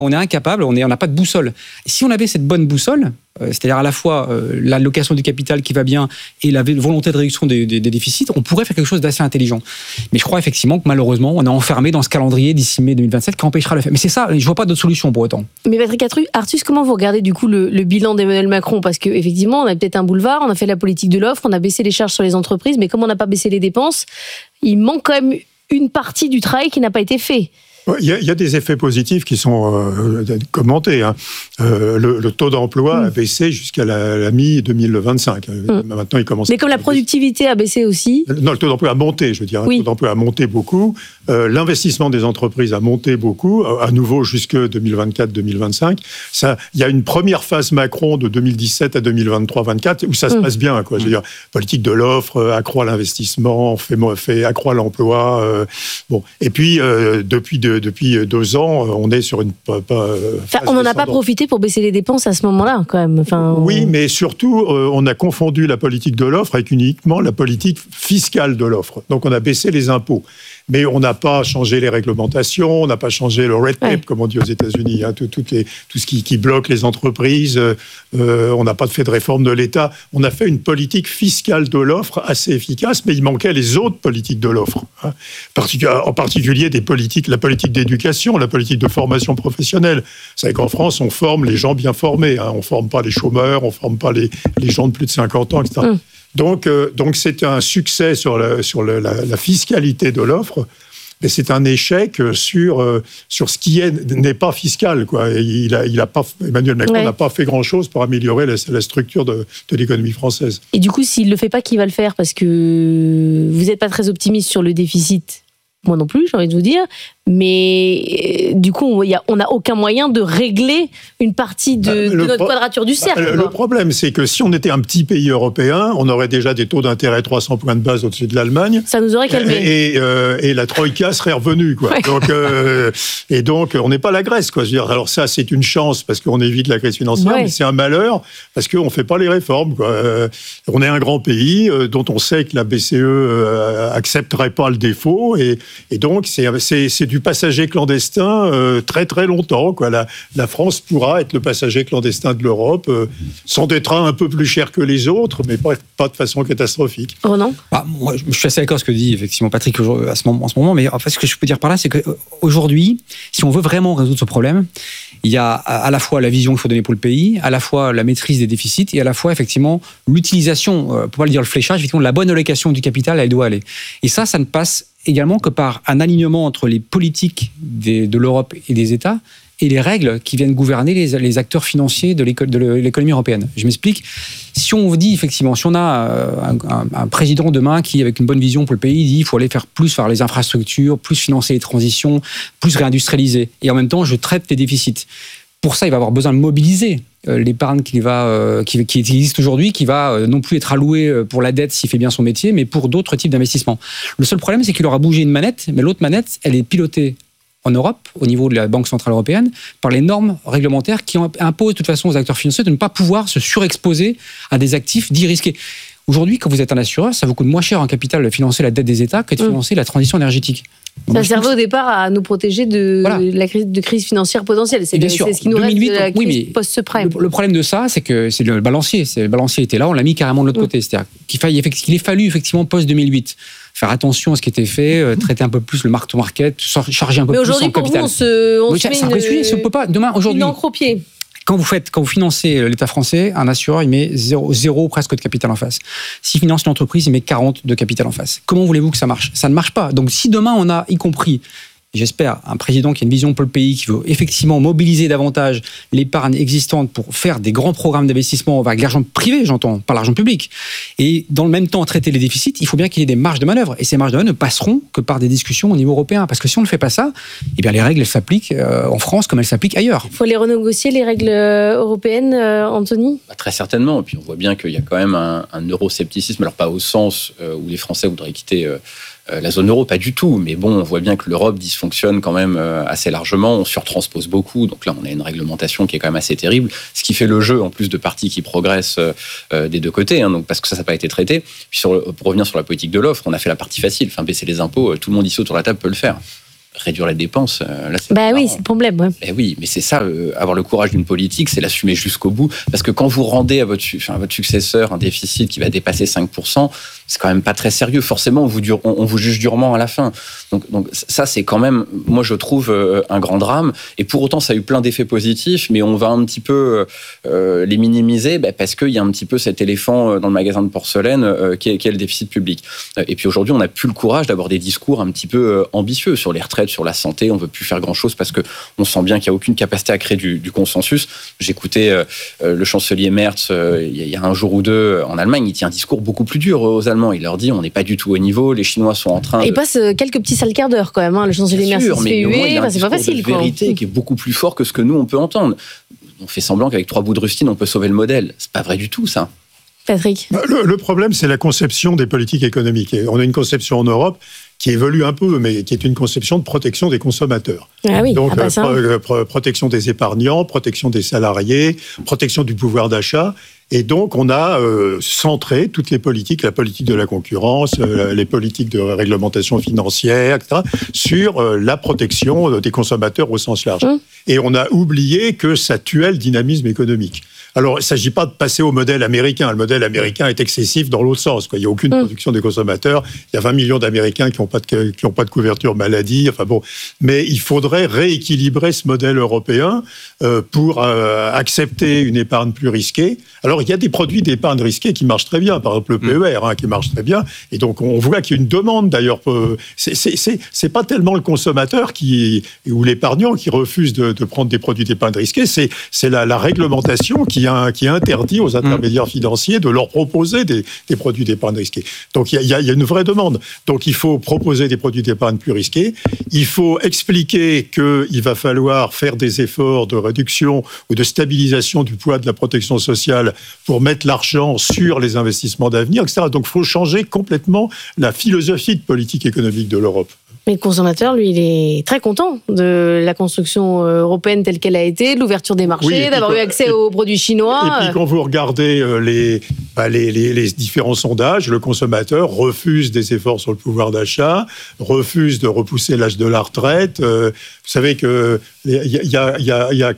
On est incapable, on n'a pas de boussole. Si on avait cette bonne boussole, c'est-à-dire à la fois l'allocation du capital qui va bien et la volonté de réduction des déficits, on pourrait faire quelque chose d'assez intelligent. Mais je crois effectivement que malheureusement, on est enfermé dans ce calendrier d'ici mai 2027 qui empêchera le fait. Mais c'est ça, je ne vois pas d'autre solution pour autant. Mais Patrick Artus, comment vous regardez du coup le bilan d'Emmanuel Macron ? Parce qu'effectivement, on a peut-être un boulevard, on a fait la politique de l'offre, on a baissé les charges sur les entreprises, mais comme on n'a pas baissé les dépenses, il manque quand même une partie du travail qui n'a pas été fait. Il y a des effets positifs qui sont commentés. Le taux d'emploi a baissé jusqu'à la mi-2025. Maintenant, il commence. Mais comme la productivité a baissé aussi. Non, le taux d'emploi a monté, je veux dire. Oui. Le taux d'emploi a monté beaucoup. L'investissement des entreprises a monté beaucoup, à nouveau jusque 2024-2025. Il y a une première phase Macron de 2017 à 2023-24 où ça se passe bien, quoi. Je veux dire, politique de l'offre, accroît l'investissement, fait accroît l'emploi. Bon, et puis depuis 2 ans, on est sur une on n'en a pas profité pour baisser les dépenses à ce moment-là, quand même. Oui, mais surtout, on a confondu la politique de l'offre avec uniquement la politique fiscale de l'offre. Donc, on a baissé les impôts. Mais on n'a pas changé les réglementations, on n'a pas changé le red tape, comme on dit aux États-Unis, tout ce qui bloque les entreprises. On n'a pas fait de réforme de l'État. On a fait une politique fiscale de l'offre assez efficace, mais il manquait les autres politiques de l'offre. En particulier la politique d'éducation, la politique de formation professionnelle. Vous savez qu'en France, on forme les gens bien formés. On ne forme pas les chômeurs, on ne forme pas les gens de plus de 50 ans, etc. Donc c'est un succès sur la fiscalité de l'offre, mais c'est un échec sur ce qui n'est pas fiscal, quoi. Emmanuel Macron n'a pas fait grand-chose pour améliorer la structure de l'économie française. Et du coup, s'il ne le fait pas, qui va le faire ? Parce que vous n'êtes pas très optimiste sur le déficit. Moi non plus, j'ai envie de vous dire. Mais du coup, on n'a aucun moyen de régler une partie de notre quadrature du cercle. Le problème, c'est que si on était un petit pays européen, on aurait déjà des taux d'intérêt 300 points de base au-dessus de l'Allemagne. Ça nous aurait calmé. Et la Troïka serait revenue, quoi. Ouais. Donc, on n'est pas la Grèce, quoi. Je veux dire, alors ça, c'est une chance parce qu'on évite la crise financière, mais c'est un malheur parce qu'on ne fait pas les réformes, quoi. On est un grand pays dont on sait que la BCE accepterait pas le défaut et donc c'est du passager clandestin très très longtemps, quoi. La France pourra être le passager clandestin de l'Europe, s'endettera un peu plus cher que les autres, mais pas de façon catastrophique. Ronan ? Moi, je suis assez d'accord avec ce que dit effectivement Patrick en ce moment, mais en fait, ce que je peux dire par là, c'est qu'aujourd'hui, si on veut vraiment résoudre ce problème, il y a à la fois la vision qu'il faut donner pour le pays, à la fois la maîtrise des déficits et à la fois effectivement l'utilisation, pour pas le dire le fléchage, effectivement la bonne allocation du capital, elle doit aller. Et ça ne passe également que par un alignement entre les politiques de l'Europe et des États et les règles qui viennent gouverner les acteurs financiers de l'économie européenne. Je m'explique. Si on dit effectivement, si on a un président demain qui, avec une bonne vision pour le pays, dit qu'il faut aller faire plus vers les infrastructures, plus financer les transitions, plus réindustrialiser, et en même temps, je traite les déficits. Pour ça, il va avoir besoin de mobiliser l'épargne qui existe aujourd'hui, qui va non plus être allouée pour la dette s'il fait bien son métier, mais pour d'autres types d'investissements. Le seul problème, c'est qu'il aura bougé une manette, mais l'autre manette, elle est pilotée en Europe, au niveau de la Banque Centrale Européenne, par les normes réglementaires qui imposent de toute façon aux acteurs financiers de ne pas pouvoir se surexposer à des actifs dits risqués. Aujourd'hui, quand vous êtes un assureur, ça vous coûte moins cher en capital de financer la dette des États que de financer la transition énergétique. Ça servait au départ à nous protéger de la crise financière potentielle. C'est ce qui nous reste de la crise post-subprime. Le problème de ça, c'est que c'est le balancier. Le balancier était là, on l'a mis carrément de l'autre côté. C'est-à-dire qu'il ait fallu effectivement post-2008 faire attention à ce qui était fait, traiter un peu plus le mark-to-market, charger un peu plus en capital. Mais aujourd'hui, pour vous, c'est un vrai sujet. On peut pas. Demain, aujourd'hui. Une encre au pied. Quand vous financez l'État français, un assureur, il met zéro presque de capital en face. S'il finance l'entreprise, il met 40 de capital en face. Comment voulez-vous que ça marche ? Ça ne marche pas. Donc si demain on a, y compris, j'espère, un président qui a une vision pour le pays, qui veut effectivement mobiliser davantage l'épargne existante pour faire des grands programmes d'investissement avec l'argent privé, j'entends, pas l'argent public, et dans le même temps traiter les déficits, il faut bien qu'il y ait des marges de manœuvre. Et ces marges de manœuvre ne passeront que par des discussions au niveau européen. Parce que si on ne fait pas ça, eh bien les règles elles s'appliquent en France comme elles s'appliquent ailleurs. Il faut les renégocier, les règles européennes, Anthony ? Très certainement. Et puis on voit bien qu'il y a quand même un euroscepticisme, alors pas au sens où les Français voudraient quitter la zone euro, pas du tout, mais bon, on voit bien que l'Europe dysfonctionne quand même assez largement, on surtranspose beaucoup, donc là on a une réglementation qui est quand même assez terrible, ce qui fait le jeu en plus de partis qui progressent des deux côtés, donc parce que ça n'a pas été traité. Puis pour revenir sur la politique de l'offre, on a fait la partie facile, baisser les impôts, tout le monde ici autour de la table peut le faire. réduire les dépenses, là, c'est oui, c'est le problème. Ouais. Eh oui, mais c'est ça, avoir le courage d'une politique, c'est l'assumer jusqu'au bout. Parce que quand vous rendez à votre successeur un déficit qui va dépasser 5%, c'est quand même pas très sérieux. Forcément, on vous juge durement à la fin. Donc ça, c'est quand même, moi, je trouve un grand drame. Et pour autant, ça a eu plein d'effets positifs, mais on va un petit peu les minimiser parce qu'il y a un petit peu cet éléphant dans le magasin de porcelaine qui est le déficit public. Et puis aujourd'hui, on n'a plus le courage d'avoir des discours un petit peu ambitieux sur les retraites, sur la santé. On veut plus faire grand-chose parce qu'on sent bien qu'il n'y a aucune capacité à créer du consensus. J'écoutais le chancelier Merz il y a un jour ou deux en Allemagne. Il tient un discours beaucoup plus dur aux Allemands. Il leur dit on n'est pas du tout au niveau. Les Chinois sont en train. Il passe quelques petits sales quarts d'heure quand même. Le chancelier Merz se fait huer. C'est pas facile. Une vérité qui est beaucoup plus fort que ce que nous on peut entendre. On fait semblant qu'avec 3 bouts de rustine on peut sauver le modèle. C'est pas vrai du tout ça. Patrick. Le problème, c'est la conception des politiques économiques. Et on a une conception en Europe qui évolue un peu, mais qui est une conception de protection des consommateurs. Ah oui, donc, protection des épargnants, protection des salariés, protection du pouvoir d'achat. Et donc, on a centré toutes les politiques, la politique de la concurrence, les politiques de réglementation financière, etc., sur la protection des consommateurs au sens large. Et on a oublié que ça tuait le dynamisme économique. Alors, il ne s'agit pas de passer au modèle américain. Le modèle américain est excessif dans l'autre sens. Il n'y a aucune production des consommateurs. Il y a 20 millions d'Américains qui n'ont pas de couverture maladie. Enfin bon, mais il faudrait rééquilibrer ce modèle européen pour accepter une épargne plus risquée. Alors, il y a des produits d'épargne risquée qui marchent très bien. Par exemple, le PER qui marche très bien. Et donc, on voit qu'il y a une demande d'ailleurs. C'est pas tellement le consommateur ou l'épargnant qui refuse de prendre des produits d'épargne risquée. C'est la réglementation qui interdit aux intermédiaires financiers de leur proposer des produits d'épargne risqués. Donc, il y a une vraie demande. Donc, il faut proposer des produits d'épargne plus risqués. Il faut expliquer qu'il va falloir faire des efforts de réduction ou de stabilisation du poids de la protection sociale pour mettre l'argent sur les investissements d'avenir, etc. Donc, il faut changer complètement la philosophie de politique économique de l'Europe. Mais le consommateur, lui, il est très content de la construction européenne telle qu'elle a été, de l'ouverture des marchés, d'avoir eu accès aux produits chinois. Et puis quand vous regardez les différents sondages, le consommateur refuse des efforts sur le pouvoir d'achat, refuse de repousser l'âge de la retraite. Vous savez qu'il y a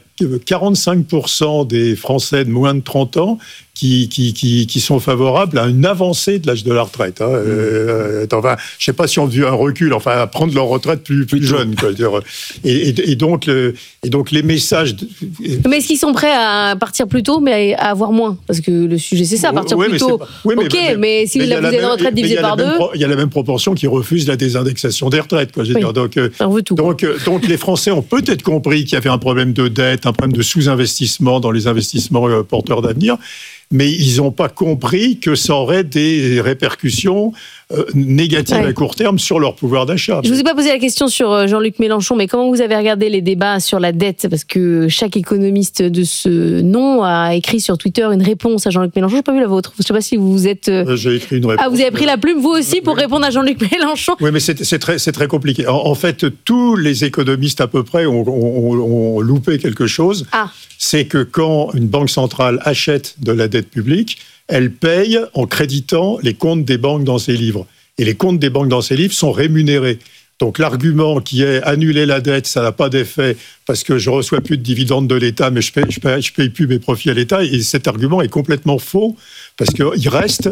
45% des Français de moins de 30 ans qui sont favorables à une avancée de l'âge de la retraite. Je ne sais pas si on veut un recul, enfin à prendre leur retraite plus jeune. Quoi. Et donc les messages... Mais est-ce qu'ils sont prêts à partir plus tôt, mais à avoir moins ? Parce que le sujet, c'est ça, partir plus tôt. Mais si vous avez une retraite divisée par deux... Il y a la même proportion qui refuse la désindexation des retraites. Quoi, on veut tout. Donc les Français ont peut-être compris qu'il y avait un problème de dette, un problème de sous-investissement dans les investissements porteurs d'avenir, mais ils n'ont pas compris que ça aurait des répercussions négatives à court terme sur leur pouvoir d'achat. Je ne vous ai pas posé la question sur Jean-Luc Mélenchon, mais comment vous avez regardé les débats sur la dette ? Parce que chaque économiste de ce nom a écrit sur Twitter une réponse à Jean-Luc Mélenchon. Je n'ai pas vu la vôtre. Je ne sais pas si vous êtes... J'ai écrit une réponse. Ah, vous avez pris la plume, vous aussi, pour répondre à Jean-Luc Mélenchon ? Oui, mais c'est très compliqué. En fait, tous les économistes à peu près ont loupé quelque chose. C'est que quand une banque centrale achète de la dette publique, elle paye en créditant les comptes des banques dans ses livres. Et les comptes des banques dans ses livres sont rémunérés. Donc l'argument qui est annuler la dette, ça n'a pas d'effet parce que je ne reçois plus de dividendes de l'État, mais je paye plus mes profits à l'État. Et cet argument est complètement faux parce qu'il reste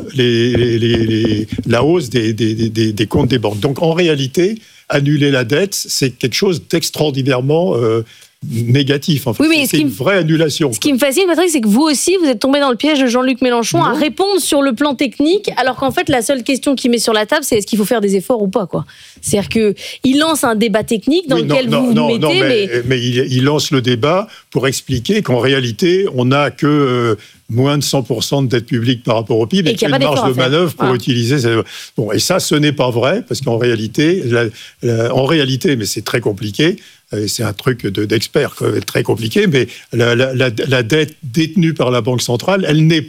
la hausse des comptes des banques. Donc en réalité, annuler la dette, c'est quelque chose d'extraordinairement... négatif. En fait. Oui, mais c'est une vraie annulation. Ce qui me fascine, Patrick, c'est que vous aussi, vous êtes tombé dans le piège de Jean-Luc Mélenchon à répondre sur le plan technique, alors qu'en fait, la seule question qu'il met sur la table, c'est est-ce qu'il faut faire des efforts ou pas, quoi. C'est-à-dire qu'il lance un débat technique dans lequel vous mettez... mais il lance le débat pour expliquer qu'en réalité, on n'a que... moins de 100% de dette publique par rapport au PIB et qu'il y a une marge de manœuvre pour utiliser... Bon, et ça, ce n'est pas vrai, parce qu'en réalité, mais c'est très compliqué, c'est un truc d'expert, très compliqué, mais la dette détenue par la Banque centrale, elle n'est pas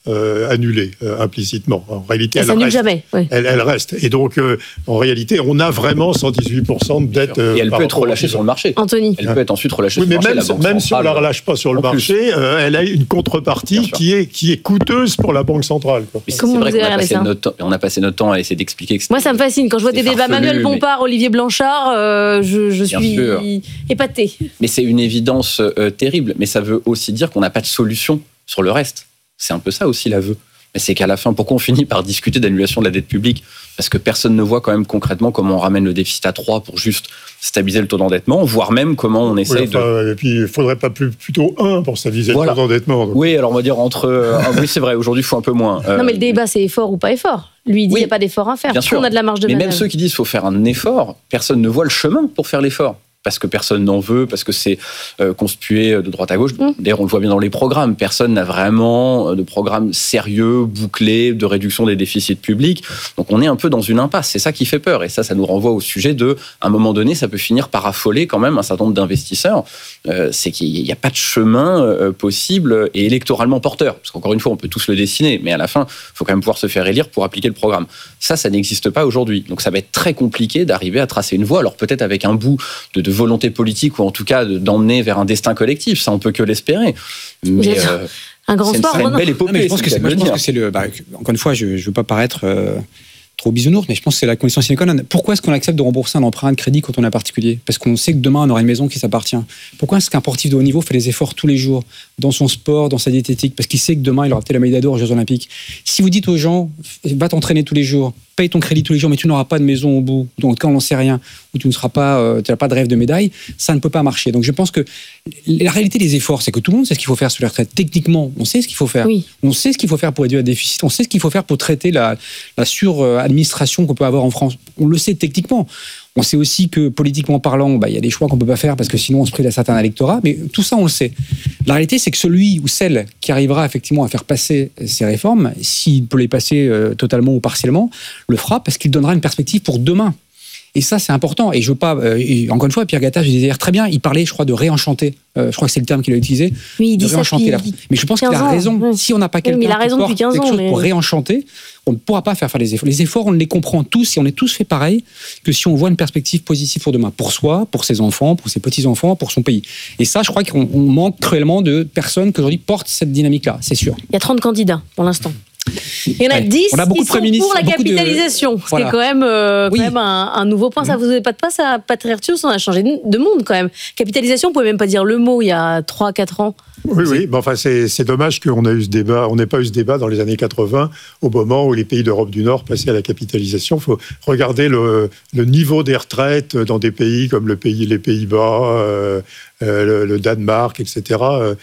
annulée implicitement. En réalité, elle s'annule jamais. Ouais. Elle reste. Et donc, en réalité, on a vraiment 118% de dette. Et elle peut être relâchée sur le marché. Anthony. Elle peut être ensuite relâchée sur le mais marché. Même si on ne la relâche pas sur le marché, elle a une contrepartie qui est coûteuse pour la Banque centrale. Quoi. Mais c'est vrai qu'on a passé notre temps à essayer d'expliquer que moi, ça me fascine. Quand je vois des débats Manuel Bompard, Olivier Blanchard, je suis épatée. Mais c'est une évidence terrible. Mais ça veut aussi dire qu'on n'a pas de solution sur le reste. C'est un peu ça aussi l'aveu. Mais c'est qu'à la fin, pourquoi on finit par discuter d'annulation de la dette publique ? Parce que personne ne voit quand même concrètement comment on ramène le déficit à 3 pour juste stabiliser le taux d'endettement, voire même comment on essaye de... Et puis, il ne faudrait pas plutôt 1 pour stabiliser le taux d'endettement. Donc. Oui, alors on va dire entre... oui, c'est vrai, aujourd'hui, il faut un peu moins. Non, mais le débat, c'est effort ou pas effort. Lui, il dit qu'il n'y a pas d'effort à faire. Bien sûr. On a de la marge de manœuvre. Mais même ceux qui disent qu'il faut faire un effort, personne ne voit le chemin pour faire l'effort. Parce que personne n'en veut, parce que c'est conspué de droite à gauche. D'ailleurs, on le voit bien dans les programmes. Personne n'a vraiment de programme sérieux, bouclé, de réduction des déficits publics. Donc on est un peu dans une impasse. C'est ça qui fait peur. Et ça nous renvoie au sujet de, à un moment donné, ça peut finir par affoler quand même un certain nombre d'investisseurs. C'est qu'il n'y a pas de chemin possible et électoralement porteur. Parce qu'encore une fois, on peut tous le dessiner, mais à la fin, il faut quand même pouvoir se faire élire pour appliquer le programme. Ça n'existe pas aujourd'hui. Donc ça va être très compliqué d'arriver à tracer une voie. Alors peut-être avec un bout de volonté politique ou en tout cas d'emmener vers un destin collectif, ça on peut que l'espérer. Mais un grand sport. C'est une belle épopée. Je pense que c'est le. Encore une fois, je ne veux pas paraître trop bisounours, mais je pense que c'est la condition sine qua non. Pourquoi est-ce qu'on accepte de rembourser un emprunt de crédit quand on est particulier ? Parce qu'on sait que demain on aura une maison qui s'appartient. Pourquoi est-ce qu'un sportif de haut niveau fait des efforts tous les jours dans son sport, dans sa diététique ? Parce qu'il sait que demain il aura peut-être la médaille d'or aux Jeux Olympiques. Si vous dites aux gens, va t'entraîner tous les jours, paye ton crédit tous les jours, mais tu n'auras pas de maison au bout, donc quand on n'en sait rien, ou tu n'as pas de rêve de médaille, ça ne peut pas marcher. Donc je pense que la réalité des efforts, c'est que tout le monde sait ce qu'il faut faire sur les retraites. Techniquement, on sait ce qu'il faut faire. Oui. On sait ce qu'il faut faire pour réduire le déficit. On sait ce qu'il faut faire pour traiter la suradministration qu'on peut avoir en France. On le sait techniquement. On sait aussi que, politiquement parlant, il y a des choix qu'on ne peut pas faire parce que sinon on se prive d'un certain électorat, mais tout ça, on le sait. La réalité, c'est que celui ou celle qui arrivera effectivement à faire passer ces réformes, s'il peut les passer totalement ou partiellement, le fera parce qu'il donnera une perspective pour demain. Et ça, c'est important. Et je veux pas. Encore une fois, Pierre Gattaz, je disais hier très bien, il parlait, je crois, de réenchanter. Je crois que c'est le terme qu'il a utilisé. Oui, il dit ça. Mais je pense qu'il a raison. Ouais. Si on n'a pas quelqu'un qui porte quelque chose pour réenchanter, on ne pourra pas faire les efforts. Les efforts, on les comprend tous et on est tous fait pareil que si on voit une perspective positive pour demain, pour soi, pour ses enfants, pour ses petits-enfants, pour son pays. Et ça, je crois qu'on manque cruellement de personnes qui aujourd'hui portent cette dynamique-là, c'est sûr. Il y a 30 candidats pour l'instant. Il y en a 10 qui sont pour la capitalisation. Ce qui est quand même un nouveau point. Ça vous n'est pas de passe à Patrick Artus, on a changé de monde quand même. Capitalisation, on ne pouvait même pas dire le mot il y a 3-4 ans. Oui. Mais enfin, c'est dommage qu'on n'ait pas eu ce débat dans les années 80, au moment où les pays d'Europe du Nord passaient à la capitalisation. Il faut regarder le niveau des retraites dans des pays comme les Pays-Bas, le Danemark, etc.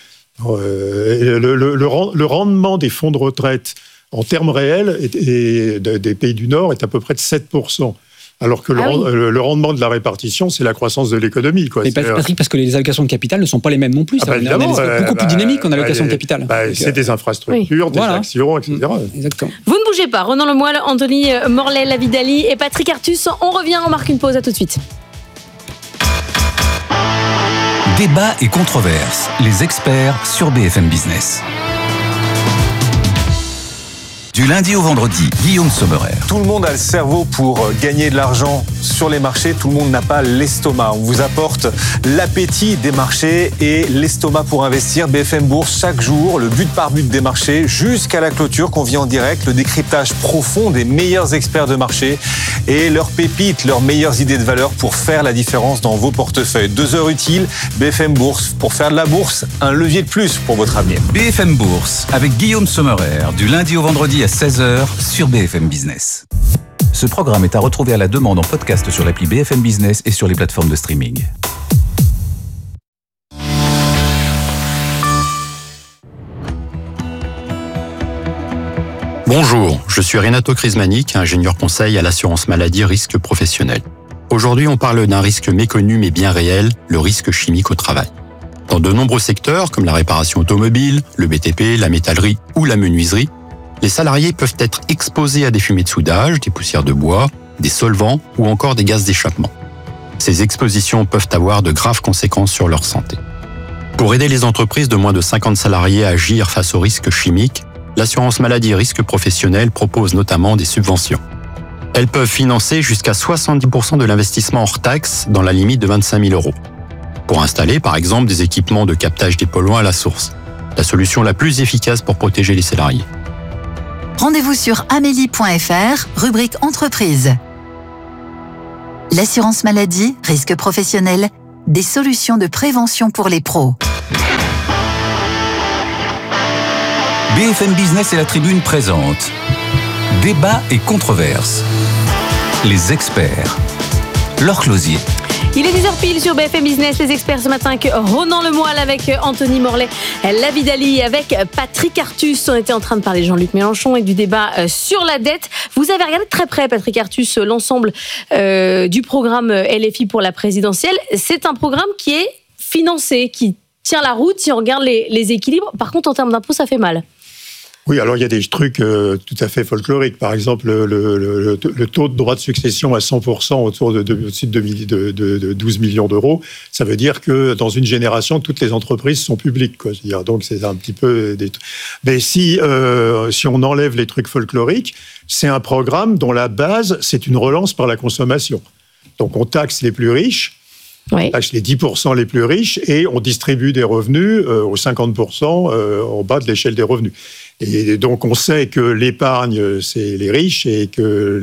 Le rendement des fonds de retraite en termes réels des pays du Nord est à peu près de 7%. Alors que le rendement de la répartition, c'est la croissance de l'économie. Mais Patrick, parce que les allocations de capital ne sont pas les mêmes non plus. On a beaucoup plus dynamique en allocation de capital. C'est des infrastructures, des actions, etc. Exactement. Vous ne bougez pas. Ronan Lemoyle, Anthony Morlet-Lavidali et Patrick Artus. On revient, on marque une pause. À tout de suite. Débat et controverses. Les experts sur BFM Business. Du lundi au vendredi, Guillaume Sommerer. Tout le monde a le cerveau pour gagner de l'argent sur les marchés. Tout le monde n'a pas l'estomac. On vous apporte l'appétit des marchés et l'estomac pour investir. BFM Bourse, chaque jour, le but par but des marchés jusqu'à la clôture qu'on vit en direct. Le décryptage profond des meilleurs experts de marché et leurs pépites, leurs meilleures idées de valeur pour faire la différence dans vos portefeuilles. 2 heures utiles, BFM Bourse. Pour faire de la bourse, un levier de plus pour votre avenir. BFM Bourse avec Guillaume Sommerer, du lundi au vendredi à 16h sur BFM Business. Ce programme est à retrouver à la demande en podcast sur l'appli BFM Business et sur les plateformes de streaming. Bonjour, je suis Renato Crismanic, ingénieur conseil à l'assurance maladie risque professionnel. Aujourd'hui, on parle d'un risque méconnu mais bien réel, le risque chimique au travail. Dans de nombreux secteurs, comme la réparation automobile, le BTP, la métallerie ou la menuiserie, les salariés peuvent être exposés à des fumées de soudage, des poussières de bois, des solvants ou encore des gaz d'échappement. Ces expositions peuvent avoir de graves conséquences sur leur santé. Pour aider les entreprises de moins de 50 salariés à agir face aux risques chimiques, l'assurance maladie risque professionnel propose notamment des subventions. Elles peuvent financer jusqu'à 70% de l'investissement hors taxe dans la limite de 25 000 €. Pour installer, par exemple, des équipements de captage des polluants à la source. La solution la plus efficace pour protéger les salariés. Rendez-vous sur amélie.fr, rubrique entreprise. L'assurance maladie, risque professionnel, des solutions de prévention pour les pros. BFM Business et la Tribune présentent Débat et controverses. Les experts. Laure Closier. Il est 10h pile sur BFM Business, les experts ce matin avec Ronan Lemoyle, avec Anthony Morlet, Lavidali, avec Patrick Artus. On était en train de parler de Jean-Luc Mélenchon et du débat sur la dette. Vous avez regardé de très près, Patrick Artus, l'ensemble du programme LFI pour la présidentielle. C'est un programme qui est financé, qui tient la route si on regarde les équilibres. Par contre, en termes d'impôts, ça fait mal. Oui, alors il y a des trucs tout à fait folkloriques. Par exemple, le taux de droit de succession à 100% autour de 12 millions d'euros, ça veut dire que dans une génération, toutes les entreprises sont publiques, quoi. Je veux dire, donc c'est un petit peu des... Mais si on enlève les trucs folkloriques, c'est un programme dont la base, c'est une relance par la consommation. Donc on taxe les plus riches, Oui. on taxe les 10% les plus riches et on distribue des revenus aux 50% en bas de l'échelle des revenus. Et donc, on sait que l'épargne, c'est les riches et que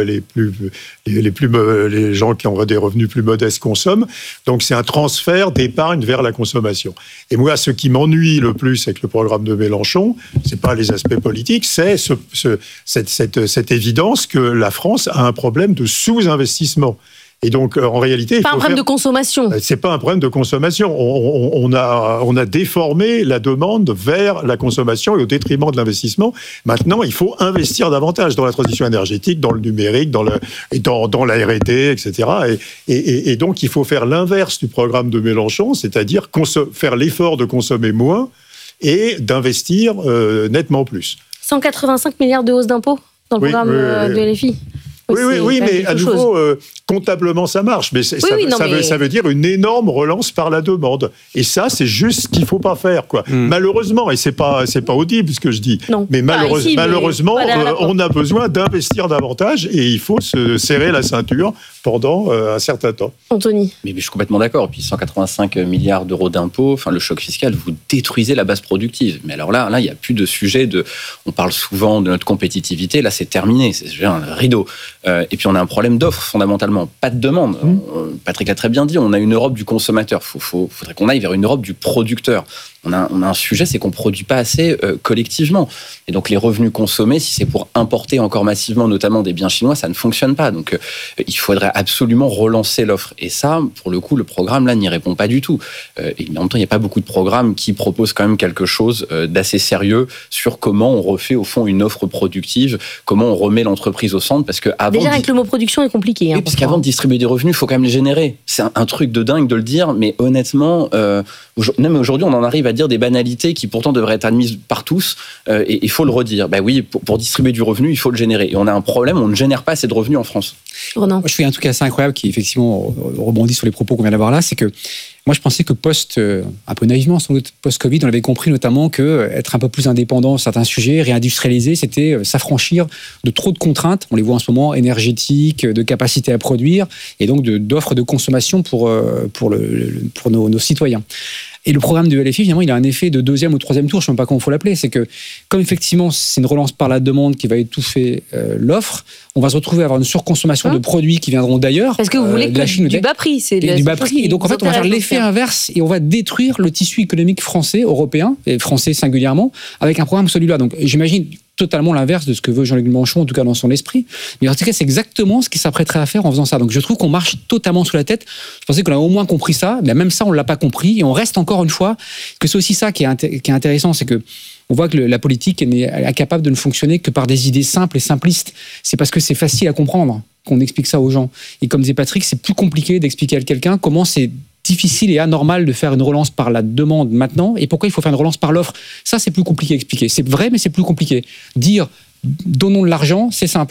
les gens qui ont des revenus plus modestes consomment. Donc, c'est un transfert d'épargne vers la consommation. Et moi, ce qui m'ennuie le plus avec le programme de Mélenchon, c'est pas les aspects politiques, c'est cette évidence que la France a un problème de sous-investissement. Et donc, en réalité, pas un problème de consommation. C'est pas un problème de consommation. On a déformé la demande vers la consommation et au détriment de l'investissement. Maintenant, il faut investir davantage dans la transition énergétique, dans le numérique, dans la R&D, etc. Et donc, il faut faire l'inverse du programme de Mélenchon, c'est-à-dire faire l'effort de consommer moins et d'investir nettement plus. 185 milliards de hausse d'impôts dans le programme de LFI. Oui, mais à nouveau, comptablement, ça marche. Mais ça veut dire une énorme relance par la demande. Et ça, c'est juste ce qu'il ne faut pas faire, quoi. Malheureusement, et c'est pas audible ce que je dis, non, mais malheureusement, on a besoin d'investir davantage et il faut se serrer la ceinture pendant un certain temps. Anthony. Mais je suis complètement d'accord. Et puis 185 milliards d'euros d'impôts, le choc fiscal, vous détruisez la base productive. Mais alors là, il n'y a plus de sujet on parle souvent de notre compétitivité. Là, c'est terminé. C'est un rideau. Et puis on a un problème d'offre fondamentalement, pas de demande. Patrick l'a très bien dit, on a une Europe du consommateur. Faudrait qu'on aille vers une Europe du producteur. On a un sujet, c'est qu'on ne produit pas assez collectivement. Et donc les revenus consommés, si c'est pour importer encore massivement, notamment des biens chinois, ça ne fonctionne pas. Donc il faudrait absolument relancer l'offre. Et ça, pour le coup, le programme là n'y répond pas du tout. Et en même temps, il n'y a pas beaucoup de programmes qui proposent quand même quelque chose d'assez sérieux sur comment on refait au fond une offre productive, comment on remet l'entreprise au centre. Parce que déjà avec le mot production est compliqué. Oui, parce qu'avant de distribuer des revenus, il faut quand même les générer. C'est un truc de dingue de le dire, mais honnêtement, même aujourd'hui, on en arrive à dire des banalités qui pourtant devraient être admises par tous, et il faut le redire. Oui, pour distribuer du revenu, il faut le générer. Et on a un problème, on ne génère pas assez de revenus en France. Ronan. Moi, je fais un truc assez incroyable qui, effectivement, rebondit sur les propos qu'on vient d'avoir là, c'est que moi, je pensais que un peu naïvement, sans doute, post-Covid, on avait compris notamment que être un peu plus indépendant sur certains sujets, réindustrialiser, c'était s'affranchir de trop de contraintes. On les voit en ce moment, énergétiques, de capacité à produire, et donc d'offres de consommation pour nos citoyens. Et le programme de LFI, finalement, il a un effet de deuxième ou troisième tour, je ne sais même pas comment il faut l'appeler. C'est que, comme effectivement, c'est une relance par la demande qui va étouffer l'offre, on va se retrouver à avoir une surconsommation de produits qui viendront d'ailleurs. Parce que vous voulez du bas prix. C'est du bas prix. Et donc, en fait, on va faire l'effet inverse et on va détruire le tissu économique français, européen, et français singulièrement, avec un programme celui-là. Donc, j'imagine totalement l'inverse de ce que veut Jean-Luc Mélenchon, en tout cas dans son esprit. Mais en tout cas, c'est exactement ce qu'il s'apprêterait à faire en faisant ça. Donc je trouve qu'on marche totalement sous la tête. Je pensais qu'on a au moins compris ça, mais même ça, on ne l'a pas compris. Et on reste encore une fois que c'est aussi ça qui est intéressant, c'est que on voit que la politique n'est incapable de ne fonctionner que par des idées simples et simplistes. C'est parce que c'est facile à comprendre qu'on explique ça aux gens. Et comme disait Patrick, c'est plus compliqué d'expliquer à quelqu'un comment c'est difficile et anormal de faire une relance par la demande maintenant et pourquoi il faut faire une relance par l'offre. Ça, c'est plus compliqué à expliquer. C'est vrai, mais c'est plus compliqué. Dire donnons de l'argent, c'est simple.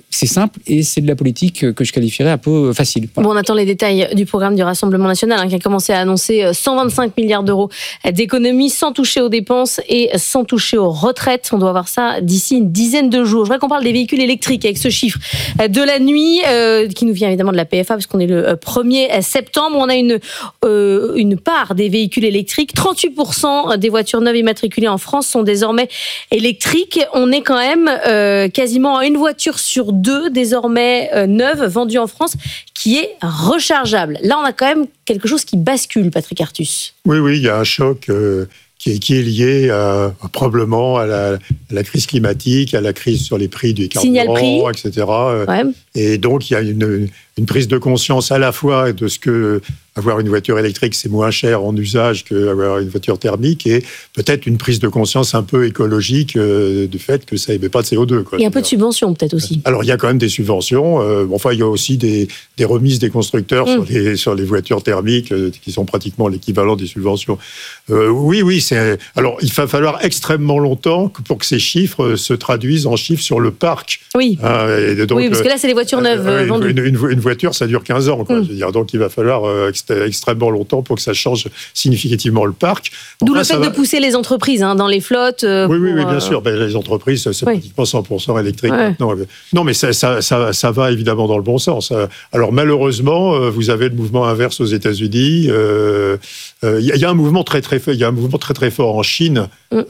c'est simple et c'est de la politique que je qualifierais un peu facile. Voilà. Bon, on attend les détails du programme du Rassemblement national qui a commencé à annoncer 125 milliards d'euros d'économies sans toucher aux dépenses et sans toucher aux retraites. On doit voir ça d'ici une dizaine de jours. Je voudrais qu'on parle des véhicules électriques avec ce chiffre de la nuit qui nous vient évidemment de la PFA parce qu'on est le 1er septembre. On a une part des véhicules électriques. 38% des voitures neuves immatriculées en France sont désormais électriques. On est quand même quasiment à une voiture sur 2 désormais neuve vendue en France qui est rechargeable. Là, on a quand même quelque chose qui bascule, Patrick Artus. Oui, il y a un choc qui est lié probablement à la crise climatique, à la crise sur les prix du carburant, etc. Ouais. Et donc, il y a une prise de conscience à la fois de ce que avoir une voiture électrique, c'est moins cher en usage qu'avoir une voiture thermique, et peut-être une prise de conscience un peu écologique du fait que ça n'émet pas de CO2. Il y a un peu de subventions, peut-être aussi. Alors, il y a quand même des subventions. Enfin, il y a aussi des remises des constructeurs sur les voitures thermiques qui sont pratiquement l'équivalent des subventions. Oui, c'est... Alors, il va falloir extrêmement longtemps pour que ces chiffres se traduisent en chiffres sur le parc. Oui, donc, parce que là, c'est les voitures neuves vendues. Une voiture, ça dure 15 ans. Je veux dire. Donc, il va falloir extrêmement longtemps pour que ça change significativement le parc. D'où le fait de pousser les entreprises dans les flottes. Oui, bien sûr. Les entreprises, c'est pratiquement 100% électrique maintenant. Non, mais ça va évidemment dans le bon sens. Alors, malheureusement, vous avez le mouvement inverse aux États-Unis. Il y a un mouvement très fort en Chine.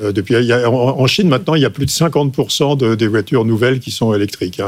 En Chine, maintenant, il y a plus de 50% des voitures nouvelles qui sont électriques.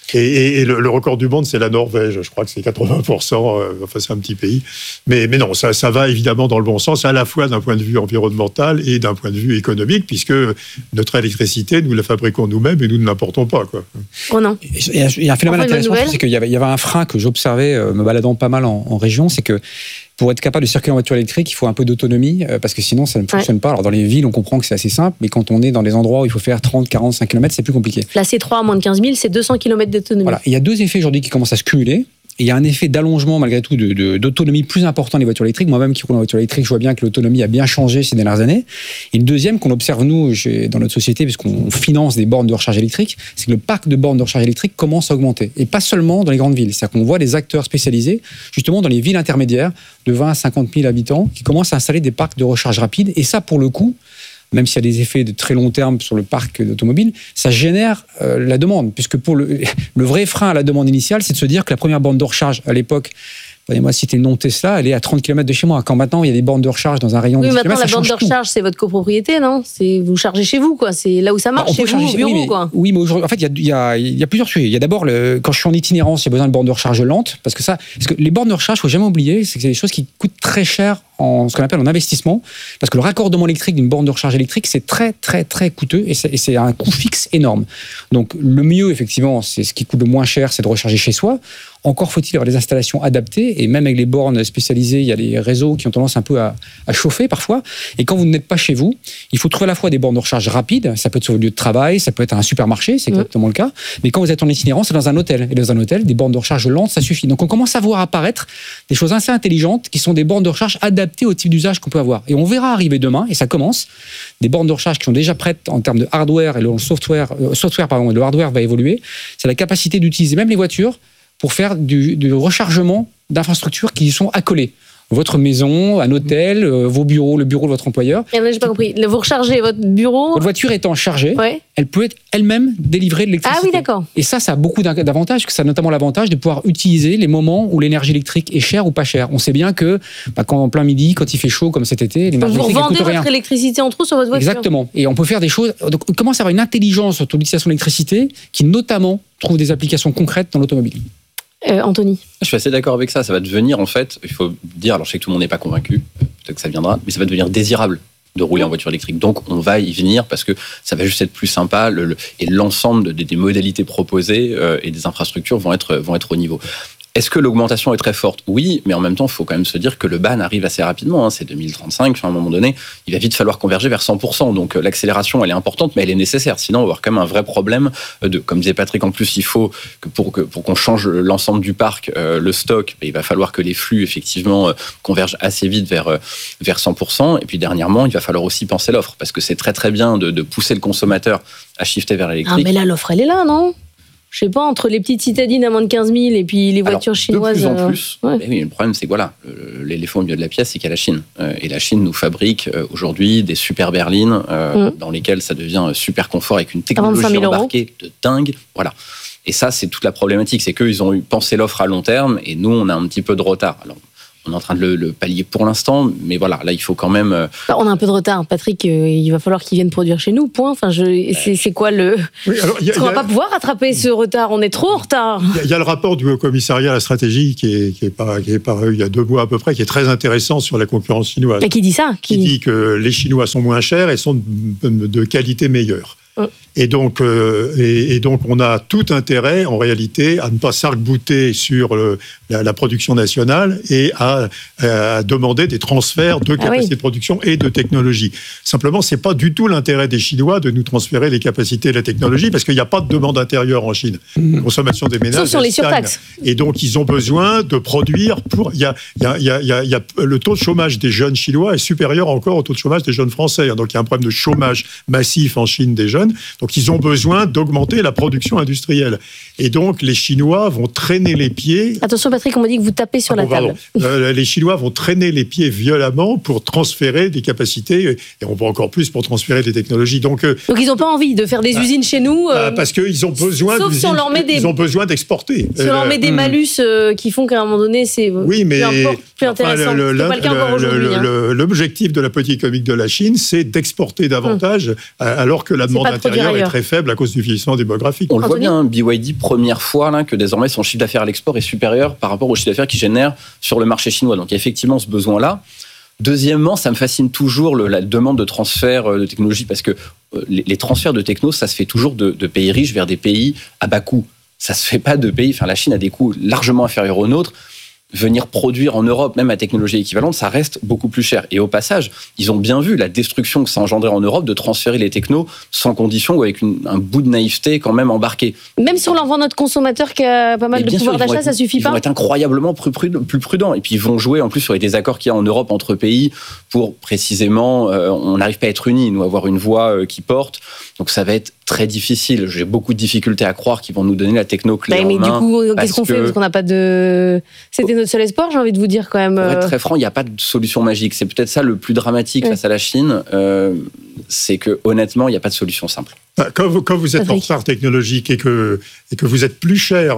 Et le record du monde, c'est la Norvège. Je crois que c'est 80%. Enfin, c'est un petit pays. Mais non, ça va évidemment dans le bon sens, à la fois d'un point de vue environnemental et d'un point de vue économique, puisque notre électricité, nous la fabriquons nous-mêmes et nous ne l'importons pas. Oh non. Il y a un phénomène intéressant, c'est qu'il y avait un frein que j'observais me baladant pas mal en région, c'est que pour être capable de circuler en voiture électrique, il faut un peu d'autonomie, parce que sinon, ça ne fonctionne pas. Alors, dans les villes, on comprend que c'est assez simple, mais quand on est dans des endroits où il faut faire 30, 45 km, c'est plus compliqué. La C3 à moins de 15 000, c'est 200 km d'autonomie. Voilà. Il y a 2 effets aujourd'hui qui commencent à se cumuler. Et il y a un effet d'allongement, malgré tout, d'autonomie plus important des voitures électriques. Moi-même, qui roule en voiture électrique, je vois bien que l'autonomie a bien changé ces dernières années. Et une deuxième qu'on observe, nous, dans notre société, puisqu'on finance des bornes de recharge électrique, c'est que le parc de bornes de recharge électrique commence à augmenter. Et pas seulement dans les grandes villes. C'est-à-dire qu'on voit des acteurs spécialisés, justement, dans les villes intermédiaires, de 20 à 50 000 habitants, qui commencent à installer des parcs de recharge rapide. Et ça, pour le coup, même s'il y a des effets de très long terme sur le parc d'automobiles, ça génère la demande. Puisque pour le vrai frein à la demande initiale, c'est de se dire que la première borne de recharge, à l'époque, pardonnez-moi, si c'était une non Tesla, elle est à 30 km de chez moi. Quand maintenant, il y a des bornes de recharge dans un rayon de 10 km, maintenant, la borne de recharge, c'est votre copropriété, non ? Vous chargez chez vous, quoi. C'est là où ça marche, chez vous, au bureau, quoi. Oui, mais aujourd'hui, en fait, il y a plusieurs sujets. Il y a d'abord, quand je suis en itinérance, il y a besoin de bornes de recharge lentes. Parce que les bornes de recharge, il ne faut jamais oublier, c'est que c'est des choses qui coûtent très cher en ce qu'on appelle en investissement. Parce que le raccordement électrique d'une borne de recharge électrique, c'est très, très, très coûteux et c'est un coût fixe énorme. Donc, le mieux, effectivement, c'est ce qui coûte le moins cher, c'est de recharger chez soi. Encore faut-il avoir des installations adaptées, et même avec les bornes spécialisées, il y a des réseaux qui ont tendance un peu à chauffer parfois. Et quand vous n'êtes pas chez vous, il faut trouver à la fois des bornes de recharge rapides, ça peut être sur le lieu de travail, ça peut être un supermarché, c'est exactement le cas. Mais quand vous êtes en itinérance, c'est dans un hôtel. Et dans un hôtel, des bornes de recharge lentes, ça suffit. Donc on commence à voir apparaître des choses assez intelligentes qui sont des bornes de recharge adaptées au type d'usage qu'on peut avoir. Et on verra arriver demain, et ça commence, des bornes de recharge qui sont déjà prêtes en termes de hardware, et le software, et le hardware va évoluer. C'est la capacité d'utiliser même les voitures pour faire du rechargement d'infrastructures qui y sont accolées. Votre maison, un hôtel, vos bureaux, le bureau de votre employeur. J'ai pas compris. Vous rechargez votre bureau. Votre voiture étant chargée, elle peut être elle-même délivrer de l'électricité. Ah oui, d'accord. Et ça a beaucoup d'avantages. Ça a notamment l'avantage de pouvoir utiliser les moments où l'énergie électrique est chère ou pas chère. On sait bien que quand en plein midi, quand il fait chaud comme cet été, l'énergie électrique vous coûte rien. vendez votre électricité en trop sur votre voiture. Exactement. Et on peut faire des choses. Donc on commence à avoir une intelligence sur l'utilisation de l'électricité qui notamment trouve des applications concrètes dans l'automobile. Anthony. Je suis assez d'accord avec ça. Ça va devenir, en fait, il faut dire, alors je sais que tout le monde n'est pas convaincu, peut-être que ça viendra, mais ça va devenir désirable de rouler en voiture électrique. Donc, on va y venir parce que ça va juste être plus sympa et l'ensemble des modalités proposées et des infrastructures vont être au niveau. Est-ce que l'augmentation est très forte ? Oui, mais en même temps, il faut quand même se dire que le ban arrive assez rapidement. C'est 2035, à un moment donné, il va vite falloir converger vers 100%. Donc l'accélération, elle est importante, mais elle est nécessaire. Sinon, on va avoir quand même un vrai problème comme disait Patrick, en plus, il faut que pour qu'on change l'ensemble du parc, le stock, il va falloir que les flux, effectivement, convergent assez vite vers 100%. Et puis dernièrement, il va falloir aussi penser l'offre, parce que c'est très très bien de pousser le consommateur à shifter vers l'électrique. Ah, mais là, l'offre, elle est là, non ? Je sais pas, entre les petites citadines à moins de 15 000 et puis les voitures chinoises. De plus en plus. Oui, le problème, c'est que voilà, l'éléphant au milieu de la pièce, c'est qu'il y a la Chine. Et la Chine nous fabrique aujourd'hui des super berlines dans lesquelles ça devient super confort avec une technologie embarquée de dingue. Voilà. Et ça, c'est toute la problématique. C'est qu'eux, ils ont pensé l'offre à long terme et nous, on a un petit peu de retard. Alors, on est en train de le pallier pour l'instant, mais voilà, là, il faut quand même... On a un peu de retard, Patrick, il va falloir qu'ils viennent produire chez nous, point. Enfin, c'est quoi le... Oui, alors, on va pas pouvoir rattraper ce retard, on est trop en retard. Il y a le rapport du Haut Commissariat à la stratégie qui est paru il y a 2 mois à peu près, qui est très intéressant sur la concurrence chinoise. Et qui dit ça Qui dit que les Chinois sont moins chers et sont de qualité meilleure. Et donc, on a tout intérêt, en réalité, à ne pas s'arc-bouter sur la production nationale et à demander des transferts de capacité de production et de technologie. Simplement, c'est pas du tout l'intérêt des Chinois de nous transférer les capacités et la technologie, parce qu'il n'y a pas de demande intérieure en Chine. La consommation des ménages, sauf sur les surtaxes. Et donc, ils ont besoin de produire pour... le taux de chômage des jeunes Chinois est supérieur encore au taux de chômage des jeunes Français. Donc, il y a un problème de chômage massif en Chine des jeunes. Donc, ils ont besoin d'augmenter la production industrielle. Et donc, les Chinois vont traîner les pieds... Attention, Patrick, on m'a dit que vous tapez sur la table. Les Chinois vont traîner les pieds violemment pour transférer des capacités, et on va encore plus pour transférer des technologies. Donc ils n'ont pas envie de faire des usines chez nous parce qu'ils ont besoin ils ont besoin d'exporter. Si on leur met des malus qui font qu'à un moment donné, c'est plus intéressant. C'est pas le cas encore aujourd'hui. L'objectif de la politique économique de la Chine, c'est d'exporter davantage, alors que la demande intérieure est très faible à cause du vieillissement démographique. On le voit bien, BYD, première fois là, que désormais son chiffre d'affaires à l'export est supérieur par rapport au chiffre d'affaires qu'il génère sur le marché chinois. Donc il y a effectivement ce besoin-là. Deuxièmement, ça me fascine toujours la demande de transfert de technologie, parce que les transferts de techno, ça se fait toujours de pays riches vers des pays à bas coût. Ça se fait pas de pays... Enfin, la Chine a des coûts largement inférieurs aux nôtres. Venir produire en Europe, même à technologie équivalente, ça reste beaucoup plus cher. Et au passage, ils ont bien vu la destruction que ça engendrait en Europe de transférer les technos sans condition ou avec un bout de naïveté quand même embarqué. Même si on leur vend notre consommateur qui a pas mal de pouvoir d'achat, ça suffit pas. Ils vont être incroyablement plus prudents. Et puis ils vont jouer en plus sur les désaccords qu'il y a en Europe entre pays pour précisément, on n'arrive pas à être unis, nous, avoir une voix qui porte. Donc ça va être très difficile. J'ai beaucoup de difficultés à croire qu'ils vont nous donner la techno clé en main. Mais du coup, qu'est-ce qu'on fait ? Parce qu'on n'a pas de... C'était notre seul espoir, j'ai envie de vous dire quand même. Pour être très franc, il n'y a pas de solution magique. C'est peut-être ça le plus dramatique face à la Chine. C'est que honnêtement, il n'y a pas de solution simple. Quand vous êtes en retard technologique et que vous êtes plus cher,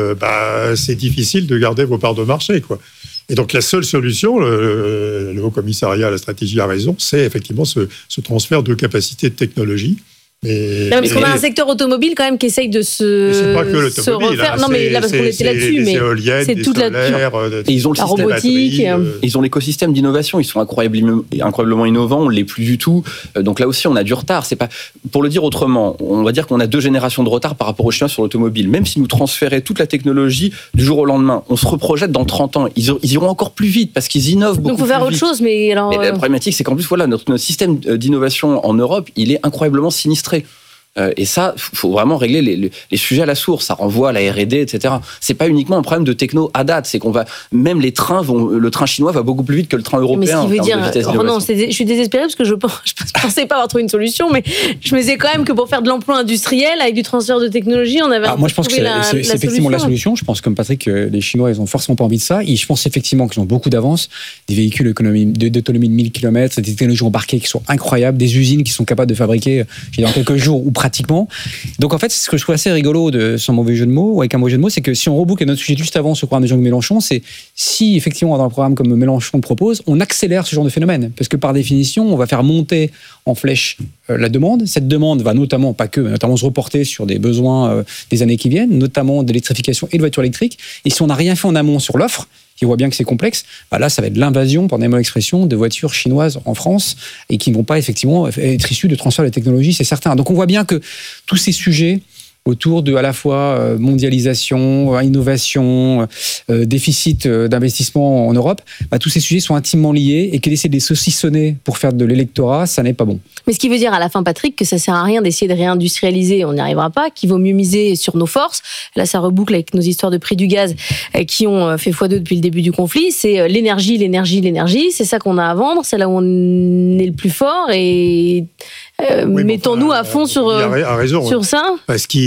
c'est difficile de garder vos parts de marché, quoi. Et donc la seule solution, le Haut Commissariat à la stratégie a raison, c'est effectivement ce transfert de capacité de technologie. Parce qu'on a un secteur automobile quand même qui essaye de c'est pas que l'automobile, refaire. Non, mais là, parce qu'on était là-dessus, mais c'est toute la et ils ont la robotique. Ils ont l'écosystème d'innovation. Ils sont incroyablement innovants. On ne l'est plus du tout. Donc là aussi, on a du retard. C'est pas, pour le dire autrement, on va dire qu'on a 2 générations de retard par rapport aux Chinois sur l'automobile. Même si nous transféraient toute la technologie du jour au lendemain, on se reprojette dans 30 ans. Ils iront encore plus vite parce qu'ils innovent beaucoup. Donc il faut faire autre chose, mais alors. Mais la problématique, c'est qu'en plus, voilà, notre système d'innovation en Europe, il est incroyablement sinistré. Et ça, il faut vraiment régler les sujets à la source. Ça renvoie à la R&D, etc. C'est pas uniquement un problème de techno à date. C'est qu'on va, même le train chinois va beaucoup plus vite que le train européen. Mais ce qui veut dire, je suis désespérée parce que je pensais pas avoir trouvé une solution, mais je me disais quand même que pour faire de l'emploi industriel avec du transfert de technologie, on avait. Moi, je pense que c'est effectivement la solution. Je pense, comme Patrick, les Chinois, ils ont forcément pas envie de ça. Et je pense effectivement qu'ils ont beaucoup d'avance. Des véhicules d'autonomie de 1000 km, des technologies embarquées qui sont incroyables, des usines qui sont capables de fabriquer dans quelques jours ou pratiquement. Donc en fait, ce que je trouve assez rigolo, sans mauvais jeu de mots, ou avec un mauvais jeu de mots, c'est que si on reboucle notre sujet juste avant ce programme de Jean-Luc Mélenchon, c'est si effectivement dans un programme comme Mélenchon le propose, on accélère ce genre de phénomène. Parce que par définition, on va faire monter en flèche la demande. Cette demande va notamment, pas que, mais notamment se reporter sur des besoins des années qui viennent, notamment d'électrification et de voitures électriques. Et si on n'a rien fait en amont sur l'offre, qui voit bien que c'est complexe, là, ça va être l'invasion, pardonnez-moi l'expression, de voitures chinoises en France et qui ne vont pas effectivement être issues de transfert de technologie, c'est certain. Donc on voit bien que tous ces sujets autour de à la fois mondialisation, innovation, déficit d'investissement en Europe, tous ces sujets sont intimement liés et qu'essayer de les saucissonner pour faire de l'électorat, ça n'est pas bon. Mais ce qui veut dire à la fin, Patrick, que ça sert à rien d'essayer de réindustrialiser, on n'y arrivera pas, qu'il vaut mieux miser sur nos forces. Là, ça reboucle avec nos histoires de prix du gaz qui ont fait x2 depuis le début du conflit. C'est l'énergie, c'est ça qu'on a à vendre, c'est là où on est le plus fort et... mettons-nous à fond sur ça. Ce qui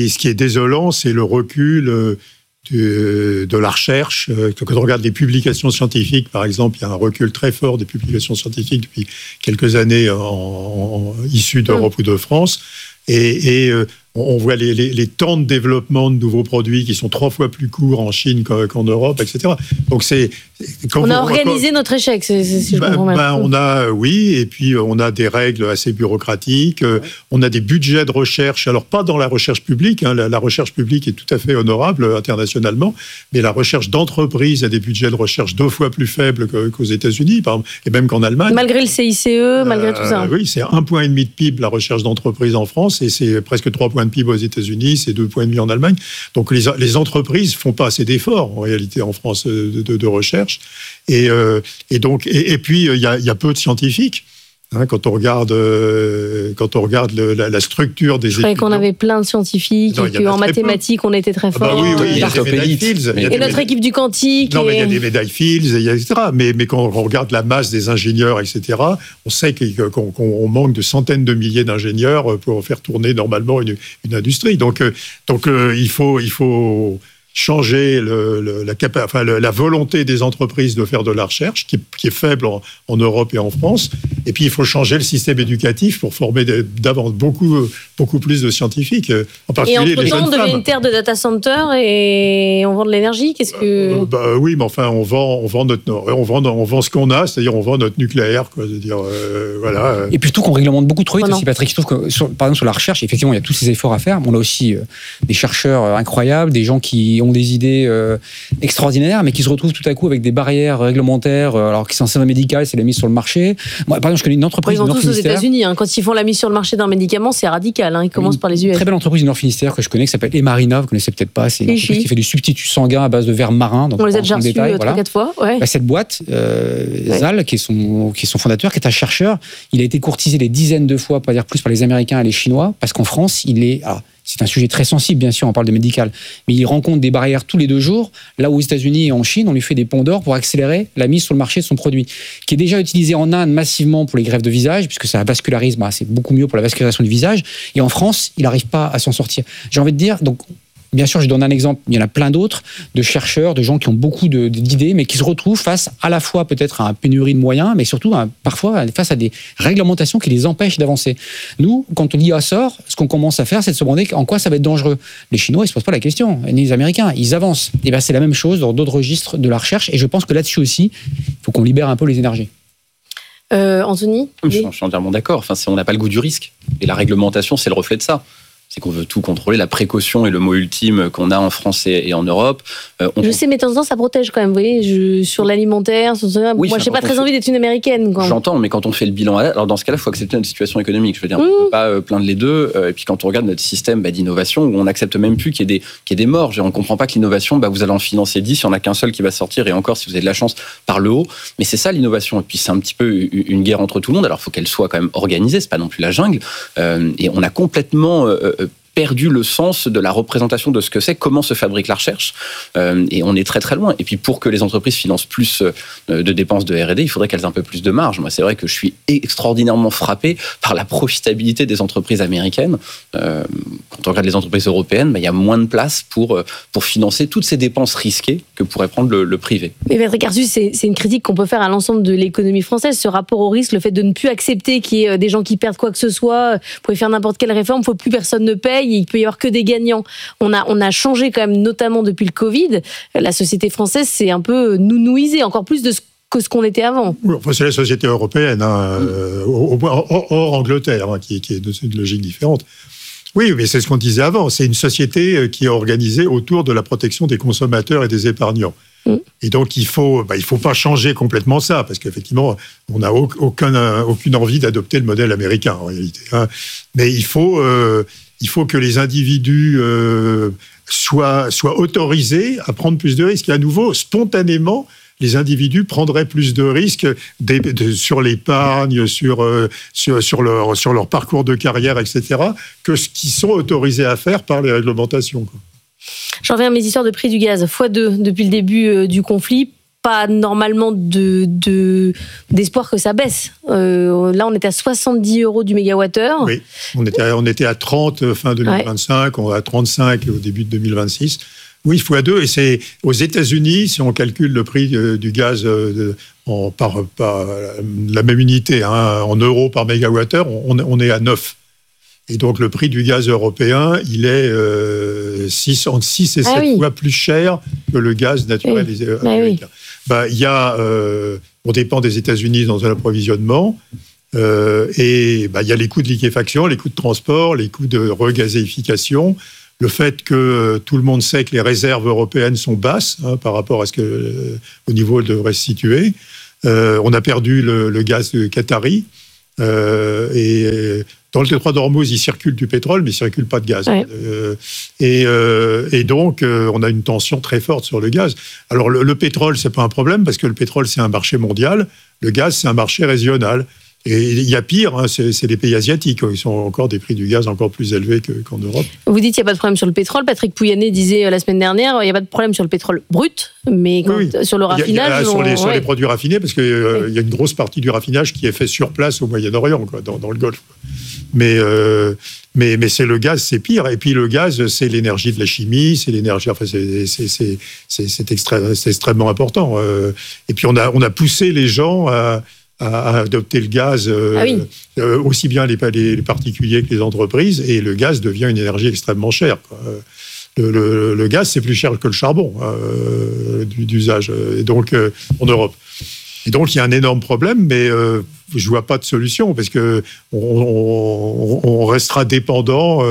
ce qui est désolant, c'est le recul de la recherche. Quand on regarde les publications scientifiques, par exemple, il y a un recul très fort des publications scientifiques depuis quelques années issues d'Europe ou de France. Et on voit les temps de développement de nouveaux produits qui sont 3 fois plus courts en Chine qu'en Europe, etc. Donc on a organisé notre échec, si je comprends bien. On a, oui, et puis on a des règles assez bureaucratiques. On a des budgets de recherche, alors pas dans la recherche publique. La recherche publique est tout à fait honorable internationalement, mais la recherche d'entreprise a des budgets de recherche 2 fois plus faibles qu'aux États-Unis, par exemple, et même qu'en Allemagne. Malgré le CICE, malgré tout ça. Oui, c'est 1,5 point de PIB la recherche d'entreprise en France, et c'est presque 3 points de PIB aux États-Unis, c'est 2,5 points en Allemagne. Donc les entreprises font pas assez d'efforts en réalité en France de recherche. Et puis il y a peu de scientifiques. Quand on regarde la structure des étudiants. Je croyais qu'on avait plein de scientifiques et qu'en mathématiques, on était très fort. Oui, il y a des médailles Fields. Et notre équipe du quantique. Non, mais il y a des médailles Fields, etc. Mais quand on regarde la masse des ingénieurs, etc., on sait qu'on manque de centaines de milliers d'ingénieurs pour faire tourner normalement une industrie. Donc il faut changer la volonté des entreprises de faire de la recherche, qui est faible en Europe et en France. Et puis, il faut changer le système éducatif pour former beaucoup plus de scientifiques, en particulier les jeunes femmes. Et entre-temps, on devient une terre de data center et on vend de l'énergie. Qu'est-ce que... oui, mais enfin, on vend ce qu'on a, c'est-à-dire on vend notre nucléaire, quoi. C'est-à-dire, voilà. Et puis, surtout qu'on réglemente beaucoup trop vite aussi, Patrick. Je trouve que, par exemple, sur la recherche, effectivement, il y a tous ces efforts à faire. On a aussi des chercheurs incroyables, des gens qui ont des idées extraordinaires, mais qui se retrouvent tout à coup avec des barrières réglementaires, alors qu'ils sont en médical, c'est la mise sur le marché. Moi, par exemple, je connais une entreprise du Nord Finistère. Ils vont tous aux États-Unis. Quand ils font la mise sur le marché d'un médicament, c'est radical. Ils commencent par les US. Une très belle entreprise du Nord Finistère que je connais, qui s'appelle Emarina. Vous connaissez peut-être pas. C'est une entreprise qui fait du substitut sanguin à base de verre marin. Donc on les a déjà reçus 3-4 fois. Ouais. Cette boîte, Zal, qui est son fondateur, qui est un chercheur, il a été courtisé des dizaines de fois, pour dire plus, par les Américains et les Chinois, parce qu'en France, c'est un sujet très sensible, bien sûr, on parle de médical, mais il rencontre des barrières tous les 2 jours. Là, aux États-Unis et en Chine, on lui fait des ponts d'or pour accélérer la mise sur le marché de son produit, qui est déjà utilisé en Inde massivement pour les greffes de visage, puisque ça vascularise, c'est beaucoup mieux pour la vascularisation du visage. Et en France, il n'arrive pas à s'en sortir. J'ai envie de dire, donc, bien sûr, je donne un exemple, il y en a plein d'autres, de chercheurs, de gens qui ont beaucoup d'idées, mais qui se retrouvent face à la fois peut-être à une pénurie de moyens, mais surtout parfois face à des réglementations qui les empêchent d'avancer. Nous, quand l'IA sort, ce qu'on commence à faire, c'est de se demander en quoi ça va être dangereux. Les Chinois, ils ne se posent pas la question, ni les Américains, ils avancent. Et c'est la même chose dans d'autres registres de la recherche, et je pense que là-dessus aussi, il faut qu'on libère un peu les énergies. Anthony ? Je suis entièrement d'accord. On n'a pas le goût du risque. Et la réglementation, c'est le reflet de ça. C'est qu'on veut tout contrôler. La précaution est le mot ultime qu'on a en France et en Europe. Je sais, mais de temps en temps, ça protège quand même. Vous voyez, sur l'alimentaire, moi, je n'ai pas très envie d'être une américaine. J'entends, mais quand on fait le bilan, alors dans ce cas-là, il faut accepter notre situation économique. Je veux dire, on ne peut pas plaindre les deux. Et puis quand on regarde notre système d'innovation, où on n'accepte même plus qu'il y ait des morts. On ne comprend pas que l'innovation, vous allez en financer 10, il n'y en a qu'un seul qui va sortir, et encore, si vous avez de la chance, par le haut. Mais c'est ça l'innovation. Et puis c'est un petit peu une guerre entre tout le monde. Alors il faut qu'elle soit quand même organisée, c'est pas non plus la jungle. Et on a complètement perdu le sens de la représentation de ce que c'est, comment se fabrique la recherche, et on est très très loin. Et puis pour que les entreprises financent plus de dépenses de R&D, il faudrait qu'elles aient un peu plus de marge. Moi, c'est vrai que je suis extraordinairement frappé par la profitabilité des entreprises américaines. Quand on regarde les entreprises européennes, il y a moins de place pour financer toutes ces dépenses risquées que pourrait prendre le privé. Mais Patrick Artus, c'est une critique qu'on peut faire à l'ensemble de l'économie française, ce rapport au risque, le fait de ne plus accepter qu'il y ait des gens qui perdent quoi que ce soit. Vous pouvez faire n'importe quelle réforme, il ne faut plus personne ne paye. Il peut y avoir que des gagnants. On a changé quand même, notamment depuis le Covid. La société française s'est un peu nounouisée, encore plus que ce qu'on était avant. Enfin, c'est la société européenne, hors Angleterre, qui est une logique différente. Oui, mais c'est ce qu'on disait avant. C'est une société qui est organisée autour de la protection des consommateurs et des épargnants. Et donc, il faut pas changer complètement ça, parce qu'effectivement, on n'a aucune envie d'adopter le modèle américain, en réalité. Mais il faut que les individus soient autorisés à prendre plus de risques. Et à nouveau, spontanément, les individus prendraient plus de risques sur l'épargne, sur leur parcours de carrière, etc., que ce qu'ils sont autorisés à faire par les réglementations. J'en reviens à mes histoires de prix du gaz. x2 depuis le début du conflit. pas normalement d'espoir que ça baisse. Là, on était à 70 € du mégawattheure. Oui, on était à 30 fin 2025, on est à 35 au début de 2026. Oui, x2, et c'est aux États-Unis, si on calcule le prix du gaz par la même unité, en euros par mégawattheure, on est à 9. Et donc, le prix du gaz européen, il est entre 6 et 7 fois plus cher que le gaz naturel américain. On dépend des États-Unis dans un approvisionnement. Et il y a les coûts de liquéfaction, les coûts de transport, les coûts de regazéification. Le fait que tout le monde sait que les réserves européennes sont basses par rapport à au niveau où elles devraient se situer. On a perdu le gaz qatari. Et dans le détroit d'Ormuz, il circule du pétrole, mais il ne circule pas de gaz. Ouais. Et donc, on a une tension très forte sur le gaz. Alors, le pétrole, ce n'est pas un problème, parce que le pétrole, c'est un marché mondial. Le gaz, c'est un marché régional. Et il y a pire, c'est les pays asiatiques. Ils ont encore des prix du gaz encore plus élevés qu'en Europe. Vous dites qu'il n'y a pas de problème sur le pétrole. Patrick Pouyanné disait la semaine dernière il n'y a pas de problème sur le pétrole brut, mais sur le raffinage... Sur les produits raffinés, parce qu'il y a une grosse partie du raffinage qui est fait sur place au Moyen-Orient, dans le Golfe. Mais c'est le gaz, c'est pire. Et puis le gaz, c'est l'énergie de la chimie, c'est l'énergie... Enfin, c'est extrêmement important. Et puis on a poussé les gens à adopter le gaz, aussi bien les particuliers que les entreprises, et le gaz devient une énergie extrêmement chère. Le gaz, c'est plus cher que le charbon d'usage, et donc en Europe. Et donc il y a un énorme problème, mais je ne vois pas de solution, parce qu'on restera dépendant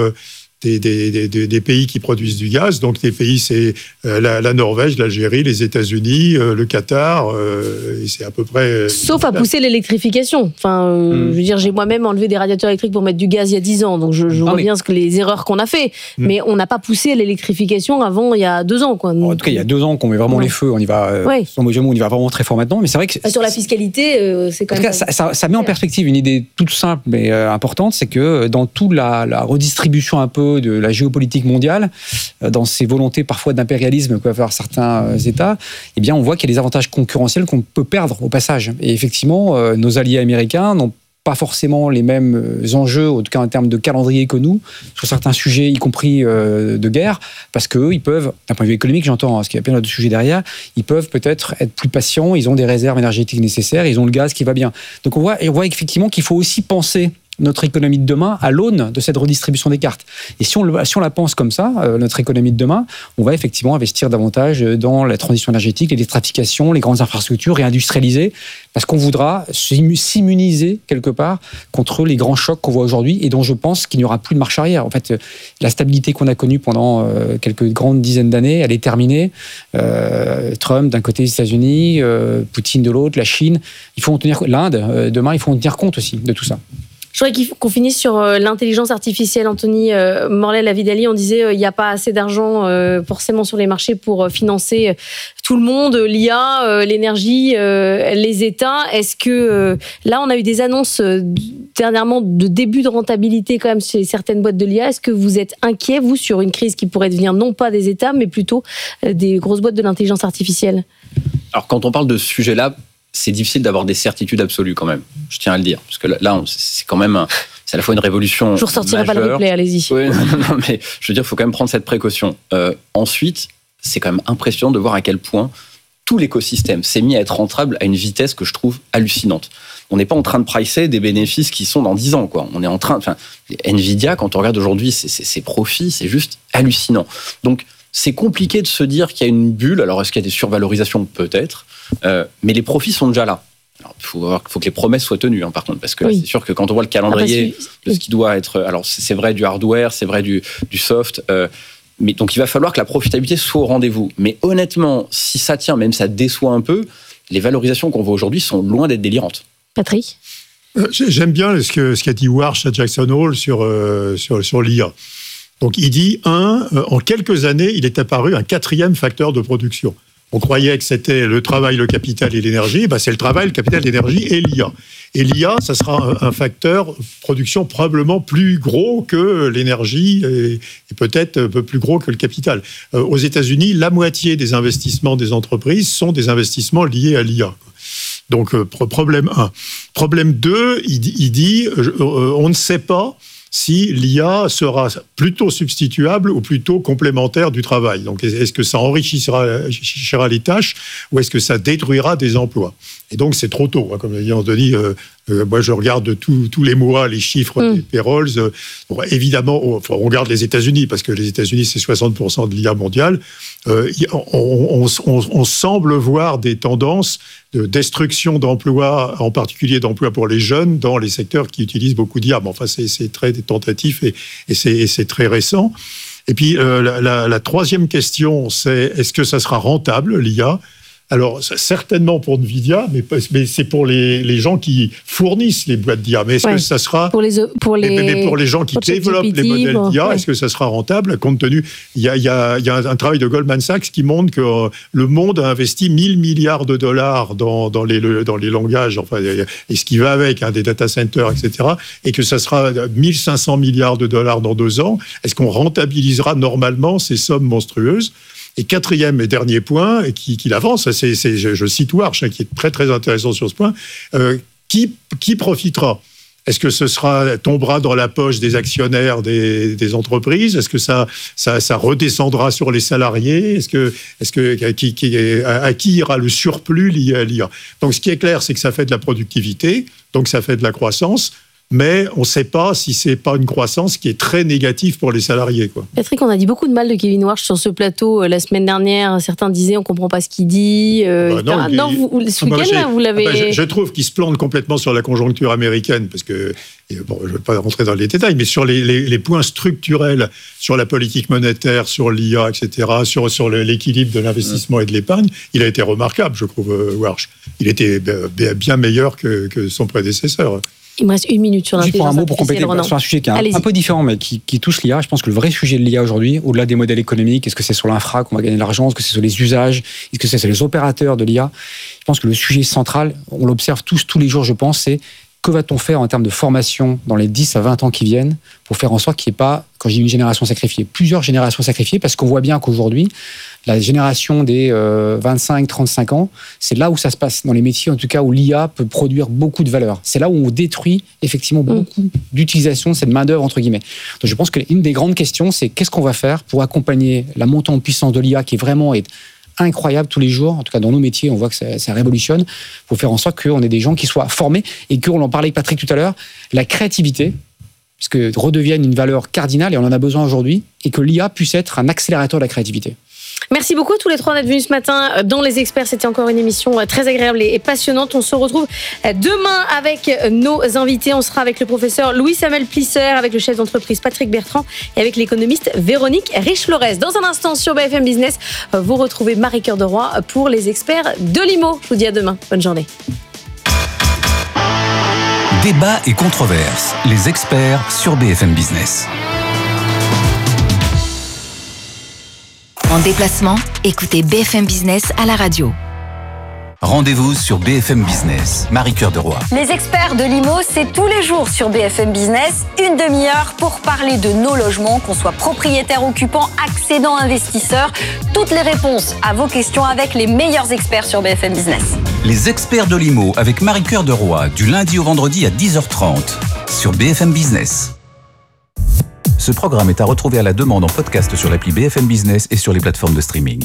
des pays qui produisent du gaz. Donc les pays, c'est la Norvège, l'Algérie, les États-Unis, le Qatar, et c'est à peu près... Sauf à pousser l'électrification. Enfin, je veux dire, j'ai moi-même enlevé des radiateurs électriques pour mettre du gaz il y a 10 ans, donc je vois bien les erreurs qu'on a fait. Mais on n'a pas poussé l'électrification avant il y a 2 ans. Quoi. En tout cas, il y a 2 ans qu'on met vraiment les feux. On y va, on y va vraiment très fort maintenant. Mais c'est vrai que sur la fiscalité, c'est quand même... En tout cas, ça met en perspective une idée toute simple mais importante, c'est que dans toute la redistribution un peu de la géopolitique mondiale, dans ces volontés parfois d'impérialisme que peuvent avoir certains États, eh bien, on voit qu'il y a des avantages concurrentiels qu'on peut perdre au passage. Et effectivement, nos alliés américains n'ont pas forcément les mêmes enjeux, en tout cas en termes de calendrier que nous, sur certains sujets, y compris de guerre, parce qu'eux, ils peuvent, d'un point de vue économique, j'entends, parce qu'il y a plein de sujets derrière, ils peuvent peut-être être plus patients, ils ont des réserves énergétiques nécessaires, ils ont le gaz qui va bien. Donc on voit effectivement qu'il faut aussi penser notre économie de demain à l'aune de cette redistribution des cartes. Et si on la pense comme ça, notre économie de demain, on va effectivement investir davantage dans la transition énergétique, l'électrification, les grandes infrastructures, réindustrialiser, parce qu'on voudra s'immuniser quelque part contre les grands chocs qu'on voit aujourd'hui et dont je pense qu'il n'y aura plus de marche arrière. En fait, la stabilité qu'on a connue pendant quelques grandes dizaines d'années, elle est terminée. Trump d'un côté, les États-Unis, Poutine de l'autre, la Chine. L'Inde, demain, il faut en tenir compte aussi de tout ça. Je voudrais qu'on finisse sur l'intelligence artificielle. Anthony Morel-Lavidali, on disait il n'y a pas assez d'argent forcément sur les marchés pour financer tout le monde, l'IA, l'énergie, les États. Est-ce que là, on a eu des annonces dernièrement de début de rentabilité quand même chez certaines boîtes de l'IA. Est-ce que vous êtes inquiet, vous, sur une crise qui pourrait devenir non pas des États, mais plutôt des grosses boîtes de l'intelligence artificielle ? Alors, quand on parle de ce sujet-là, c'est difficile d'avoir des certitudes absolues quand même, je tiens à le dire. Parce que là, c'est quand même c'est à la fois une révolution majeure. Je ne ressortirai pas le replay, allez-y. Oui, non, mais je veux dire, il faut quand même prendre cette précaution. Ensuite, c'est quand même impressionnant de voir à quel point tout l'écosystème s'est mis à être rentable à une vitesse que je trouve hallucinante. On n'est pas en train de pricer des bénéfices qui sont dans 10 ans, quoi. On est en train... Nvidia, quand on regarde aujourd'hui ses profits, c'est juste hallucinant. Donc, c'est compliqué de se dire qu'il y a une bulle. Alors, est-ce qu'il y a des survalorisations ? Peut-être. Mais les profits sont déjà là. Alors, il faut que les promesses soient tenues, par contre, parce que là, c'est sûr que quand on voit le calendrier de ce qui doit être... Alors, c'est vrai du hardware, c'est vrai du soft, mais donc il va falloir que la profitabilité soit au rendez-vous. Mais honnêtement, si ça tient, même ça déçoit un peu, les valorisations qu'on voit aujourd'hui sont loin d'être délirantes. Patrick ? J'aime bien ce qu'a dit Warsh à Jackson Hole sur l'IA. Donc, il dit, en quelques années, il est apparu un 4e facteur de production. On croyait que c'était le travail, le capital et l'énergie. C'est le travail, le capital, l'énergie et l'IA. Et l'IA, ça sera un facteur production probablement plus gros que l'énergie et peut-être un peu plus gros que le capital. Aux États-Unis, la moitié des investissements des entreprises sont des investissements liés à l'IA. Donc, problème 1. Problème 2, il dit on ne sait pas si l'IA sera plutôt substituable ou plutôt complémentaire du travail. Donc, est-ce que ça enrichira les tâches ou est-ce que ça détruira des emplois ? Et donc, c'est trop tôt. Comme on te dit, moi, je regarde tous les mois les chiffres des payrolls. Évidemment, on regarde les États-Unis, parce que les États-Unis, c'est 60% de l'IA mondiale. On semble voir des tendances de destruction d'emplois, en particulier d'emplois pour les jeunes, dans les secteurs qui utilisent beaucoup d'IA. Enfin, c'est très tentatif et c'est très récent. Et puis, la troisième question, c'est est-ce que ça sera rentable, l'IA ? Alors, certainement pour Nvidia, mais c'est pour les gens qui fournissent les boîtes d'IA. Mais est-ce que ça sera... Pour les gens qui développent les modèles d'IA, est-ce que ça sera rentable ? Compte tenu... Il y a un travail de Goldman Sachs qui montre que le monde a investi 1000 milliards de dollars dans les langages, enfin, et ce qui va avec, des data centers, etc., et que ça sera 1500 milliards de dollars dans 2 ans. Est-ce qu'on rentabilisera normalement ces sommes monstrueuses ? Et quatrième et dernier point, qu'il avance, je cite Warsh, qui est très très intéressant sur ce point, qui profitera ? Est-ce que ce tombera dans la poche des actionnaires des entreprises ? Est-ce que ça redescendra sur les salariés ? À qui ira le surplus lié à l'IA ? Donc ce qui est clair, c'est que ça fait de la productivité, donc ça fait de la croissance. Mais on ne sait pas si ce n'est pas une croissance qui est très négative pour les salariés. Patrick, on a dit beaucoup de mal de Kevin Warsh sur ce plateau la semaine dernière. Certains disaient on ne comprend pas ce qu'il dit. Ce week-end, vous l'avez... Je trouve qu'il se plante complètement sur la conjoncture américaine, parce que, je ne vais pas rentrer dans les détails, mais sur les points structurels, sur la politique monétaire, sur l'IA, etc., sur l'équilibre de l'investissement et de l'épargne, il a été remarquable, je trouve, Warsh. Il était bien meilleur que son prédécesseur. Il me reste 1 minute sur l'intelligence artificielle. Juste pour un mot pour compléter sur un sujet qui est un peu différent, mais qui touche l'IA. Je pense que le vrai sujet de l'IA aujourd'hui, au-delà des modèles économiques, est-ce que c'est sur l'infra qu'on va gagner de l'argent, est-ce que c'est sur les usages, est-ce que c'est sur les opérateurs de l'IA ? Je pense que le sujet central, on l'observe tous les jours, je pense, c'est que va-t-on faire en termes de formation dans les 10 à 20 ans qui viennent pour faire en sorte qu'il n'y ait pas, quand je dis une génération sacrifiée, plusieurs générations sacrifiées, parce qu'on voit bien qu'aujourd'hui, la génération des 25-35 ans, c'est là où ça se passe, dans les métiers en tout cas où l'IA peut produire beaucoup de valeur. C'est là où on détruit effectivement beaucoup d'utilisation de cette main-d'œuvre, entre guillemets. Donc je pense qu'une des grandes questions, c'est qu'est-ce qu'on va faire pour accompagner la montée en puissance de l'IA qui vraiment est incroyable tous les jours, en tout cas dans nos métiers, on voit que ça révolutionne, pour faire en sorte qu'on ait des gens qui soient formés et qu'on en parlait avec Patrick tout à l'heure, la créativité, puisque redevienne une valeur cardinale, et on en a besoin aujourd'hui, et que l'IA puisse être un accélérateur de la créativité. Merci beaucoup à tous les trois d'être venus ce matin dans Les Experts. C'était encore une émission très agréable et passionnante. On se retrouve demain avec nos invités. On sera avec le professeur Louis-Samuel Plisser, avec le chef d'entreprise Patrick Bertrand et avec l'économiste Véronique Riche-Flores. Dans un instant sur BFM Business, vous retrouvez Marie-Cœur de Roy pour Les Experts de l'IMO. Je vous dis à demain. Bonne journée. Débat et controverses. Les Experts sur BFM Business. En déplacement, écoutez BFM Business à la radio. Rendez-vous sur BFM Business. Marie-Cœur de Roy. Les Experts de l'IMO, c'est tous les jours sur BFM Business, une demi-heure pour parler de nos logements, qu'on soit propriétaire, occupant, accédant, investisseur. Toutes les réponses à vos questions avec les meilleurs experts sur BFM Business. Les Experts de l'IMO avec Marie-Cœur de Roy, du lundi au vendredi à 10h30 sur BFM Business. Ce programme est à retrouver à la demande en podcast sur l'appli BFM Business et sur les plateformes de streaming.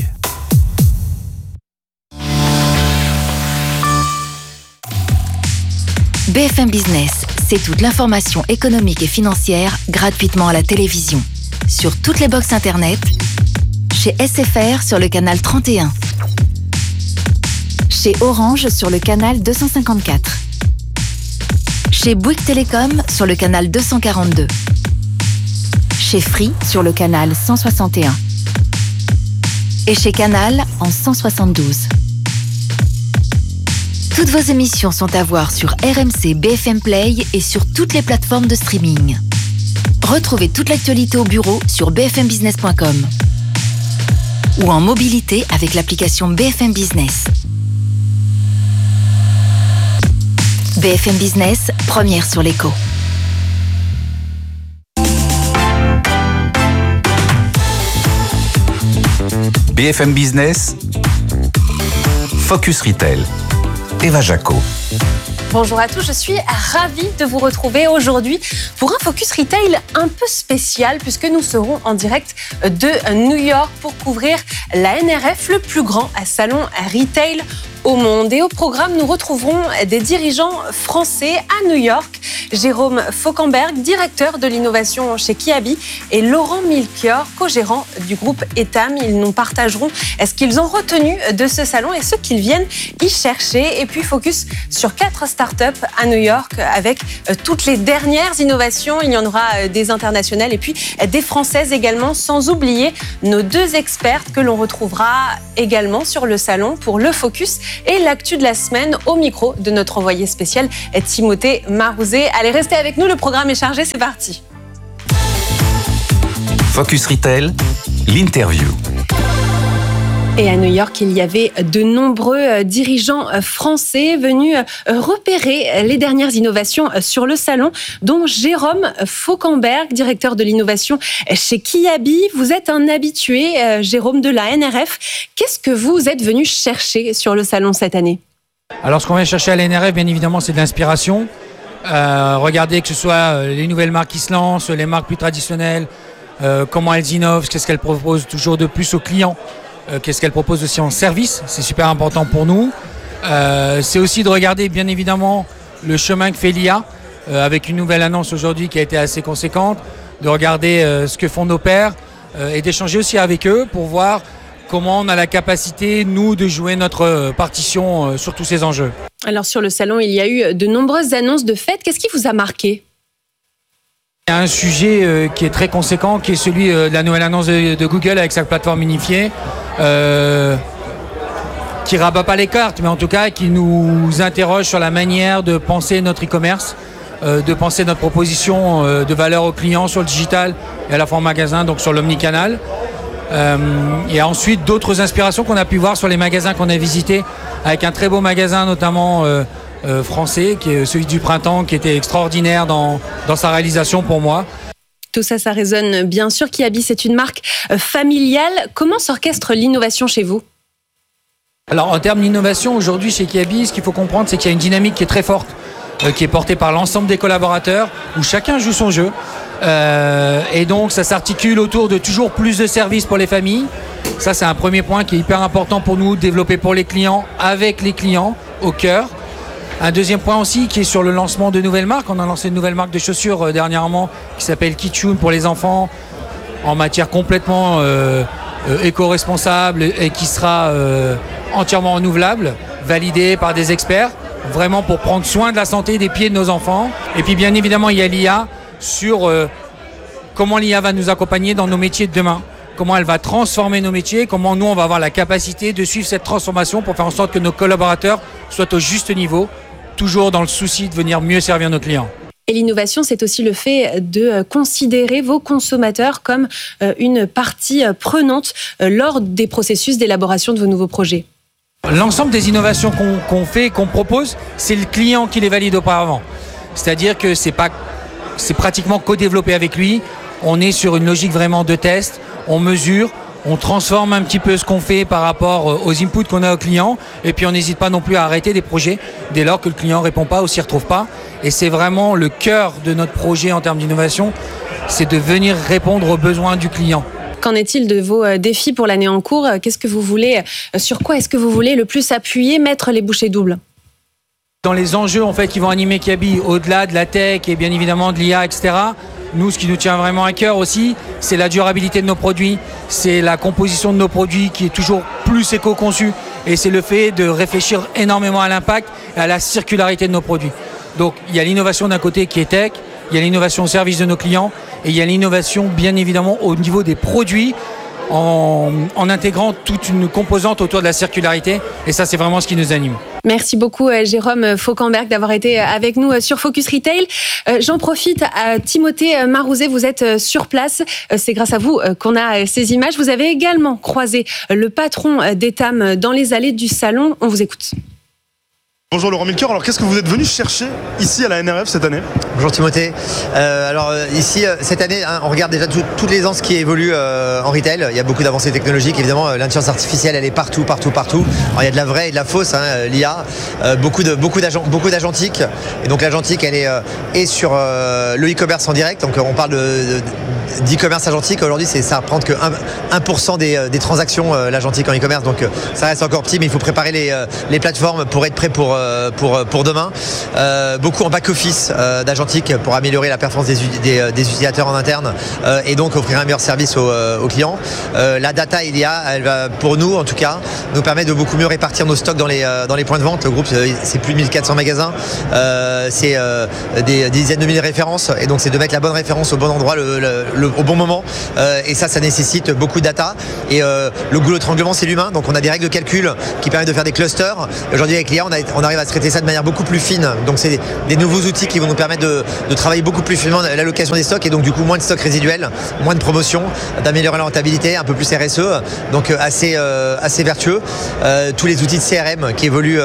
BFM Business, c'est toute l'information économique et financière gratuitement à la télévision. Sur toutes les box internet, chez SFR sur le canal 31, chez Orange sur le canal 254, chez Bouygues Télécom sur le canal 242, chez Free sur le canal 161 et chez Canal en 172. Toutes vos émissions sont à voir sur RMC BFM Play et sur toutes les plateformes de streaming. Retrouvez toute l'actualité au bureau sur bfmbusiness.com. ou en mobilité avec l'application BFM Business. BFM Business, première sur l'écho. BFM Business, Focus Retail, Eva Jaco. Bonjour à tous, je suis ravie de vous retrouver aujourd'hui pour un Focus Retail un peu spécial puisque nous serons en direct de New York pour couvrir la NRF, le plus grand salon retail au monde. Et au programme, nous retrouverons des dirigeants français à New York. Jérôme Fauquemberg, directeur de l'innovation chez Kiabi, et Laurent Milchior, co-gérant du groupe Etam. Ils nous partageront ce qu'ils ont retenu de ce salon et ce qu'ils viennent y chercher. Et puis focus sur 4 startups à New York avec toutes les dernières innovations. Il y en aura des internationales et puis des françaises également, sans oublier nos 2 expertes que l'on retrouvera également sur le salon pour le focus et l'actu de la semaine au micro de notre envoyé spécial Timothée Marouzet. Allez, restez avec nous, le programme est chargé, c'est parti. Focus Retail, l'interview. Et à New York, il y avait de nombreux dirigeants français venus repérer les dernières innovations sur le salon, dont Jérôme Fauquemberg, directeur de l'innovation chez Kiabi. Vous êtes un habitué, Jérôme, de la NRF. Qu'est-ce que vous êtes venu chercher sur le salon cette année ? Alors, ce qu'on vient chercher à la NRF, bien évidemment, c'est de l'inspiration. Regardez que ce soit les nouvelles marques qui se lancent, les marques plus traditionnelles, comment elles innovent, qu'est-ce qu'elles proposent toujours de plus aux clients. Qu'est-ce qu'elle propose aussi en service, c'est super important pour nous. C'est aussi de regarder bien évidemment le chemin que fait l'IA, avec une nouvelle annonce aujourd'hui qui a été assez conséquente, de regarder ce que font nos pairs et d'échanger aussi avec eux pour voir comment on a la capacité, nous, de jouer notre partition sur tous ces enjeux. Alors sur le salon, il y a eu de nombreuses annonces de fêtes. Qu'est-ce qui vous a marqué ? Il y a un sujet qui est très conséquent, qui est celui de la nouvelle annonce de Google avec sa plateforme unifiée, qui rabat pas les cartes, mais en tout cas qui nous interroge sur la manière de penser notre e-commerce, de penser notre proposition de valeur aux clients sur le digital et à la fois en magasin, donc sur l'omnicanal. Et ensuite d'autres inspirations qu'on a pu voir sur les magasins qu'on a visités, avec un très beau magasin notamment français, qui est celui du Printemps, qui était extraordinaire dans sa réalisation pour moi. Tout ça, ça résonne bien sûr. Kiabi, c'est une marque familiale. Comment s'orchestre l'innovation chez vous ? Alors en termes d'innovation, aujourd'hui chez Kiabi, ce qu'il faut comprendre, c'est qu'il y a une dynamique qui est très forte, qui est portée par l'ensemble des collaborateurs, où chacun joue son jeu. Et donc ça s'articule autour de toujours plus de services pour les familles. Ça, c'est un premier point qui est hyper important pour nous, développer pour les clients, avec les clients au cœur. Un deuxième point aussi qui est sur le lancement de nouvelles marques. On a lancé une nouvelle marque de chaussures dernièrement qui s'appelle Kitchun pour les enfants, en matière complètement éco-responsable et qui sera entièrement renouvelable, validée par des experts, vraiment pour prendre soin de la santé des pieds de nos enfants. Et puis bien évidemment, il y a l'IA sur comment l'IA va nous accompagner dans nos métiers de demain. Comment elle va transformer nos métiers, comment nous on va avoir la capacité de suivre cette transformation pour faire en sorte que nos collaborateurs soient au juste niveau, toujours dans le souci de venir mieux servir nos clients. Et l'innovation, c'est aussi le fait de considérer vos consommateurs comme une partie prenante lors des processus d'élaboration de vos nouveaux projets. L'ensemble des innovations qu'on fait, qu'on propose, c'est le client qui les valide auparavant. C'est-à-dire que c'est pratiquement co-développé avec lui. On est sur une logique vraiment de test. On mesure, on transforme un petit peu ce qu'on fait par rapport aux inputs qu'on a aux clients, et puis on n'hésite pas non plus à arrêter des projets dès lors que le client ne répond pas ou s'y retrouve pas. Et c'est vraiment le cœur de notre projet en termes d'innovation, c'est de venir répondre aux besoins du client. Qu'en est-il de vos défis pour l'année en cours ? Qu'est-ce que vous voulez, sur quoi est-ce que vous voulez le plus appuyer, mettre les bouchées doubles ? Dans les enjeux en fait qui vont animer Kiabi, au-delà de la tech et bien évidemment de l'IA, etc., nous, ce qui nous tient vraiment à cœur aussi, c'est la durabilité de nos produits, c'est la composition de nos produits qui est toujours plus éco-conçue, et c'est le fait de réfléchir énormément à l'impact et à la circularité de nos produits. Donc il y a l'innovation d'un côté qui est tech, il y a l'innovation au service de nos clients, et il y a l'innovation bien évidemment au niveau des produits, en intégrant toute une composante autour de la circularité, et ça c'est vraiment ce qui nous anime. Merci beaucoup Jérôme Fauquemberg d'avoir été avec nous sur Focus Retail. J'en profite, Timothée Marouzet, vous êtes sur place. C'est grâce à vous qu'on a ces images. Vous avez également croisé le patron d'Etam dans les allées du salon. On vous écoute. Bonjour Laurent Milker, alors qu'est-ce que vous êtes venu chercher ici à la NRF cette année ? Bonjour Timothée. Ici, cette année, on regarde déjà toutes les ans qui évoluent en retail. Il y a beaucoup d'avancées technologiques, évidemment. L'intelligence artificielle, elle est partout. Alors, il y a de la vraie et de la fausse, l'IA. Beaucoup d'agentique. Et donc l'agentique, elle est sur le e-commerce en direct. Donc on parle d'e-commerce agentique. Aujourd'hui, ça représente que 1% des transactions, l'agentique en e-commerce. Donc ça reste encore petit, mais il faut préparer les plateformes pour être prêt pour demain. Beaucoup en back-office d'agentique pour améliorer la performance des utilisateurs en interne et donc offrir un meilleur service aux clients. La data, elle va, pour nous en tout cas, nous permettre de beaucoup mieux répartir nos stocks dans les points de vente. Le groupe, c'est plus de 1400 magasins, c'est des dizaines de milliers de références, et donc c'est de mettre la bonne référence au bon endroit au bon moment, et ça nécessite beaucoup de data, et le goulot d'étranglement, c'est l'humain. Donc on a des règles de calcul qui permettent de faire des clusters. Aujourd'hui avec l'IA, on arrive à traiter ça de manière beaucoup plus fine. Donc c'est des nouveaux outils qui vont nous permettre de travailler beaucoup plus finement l'allocation des stocks, et donc du coup moins de stocks résiduels, moins de promotions, d'améliorer la rentabilité, un peu plus RSE, donc assez vertueux. Tous les outils de CRM qui évoluent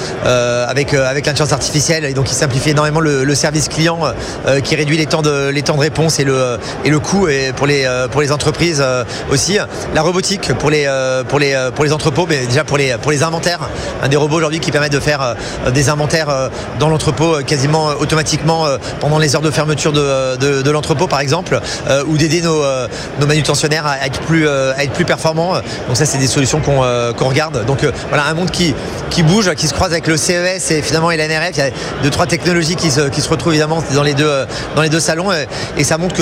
avec l'intelligence artificielle, et donc qui simplifient énormément le service client, qui réduit les temps de réponse et le coût pour les entreprises aussi. La robotique pour les entrepôts, mais déjà pour les inventaires, des robots aujourd'hui qui permettent de faire des inventaires dans l'entrepôt quasiment automatiquement pendant les heures de fermeture de l'entrepôt par exemple, ou d'aider nos manutentionnaires à être plus performants. Donc ça, c'est des solutions qu'on regarde. Donc voilà, un monde qui bouge, qui se croise avec le CES et finalement et la NRF. Il y a 2-3 technologies qui se retrouvent évidemment dans les deux salons, et ça montre que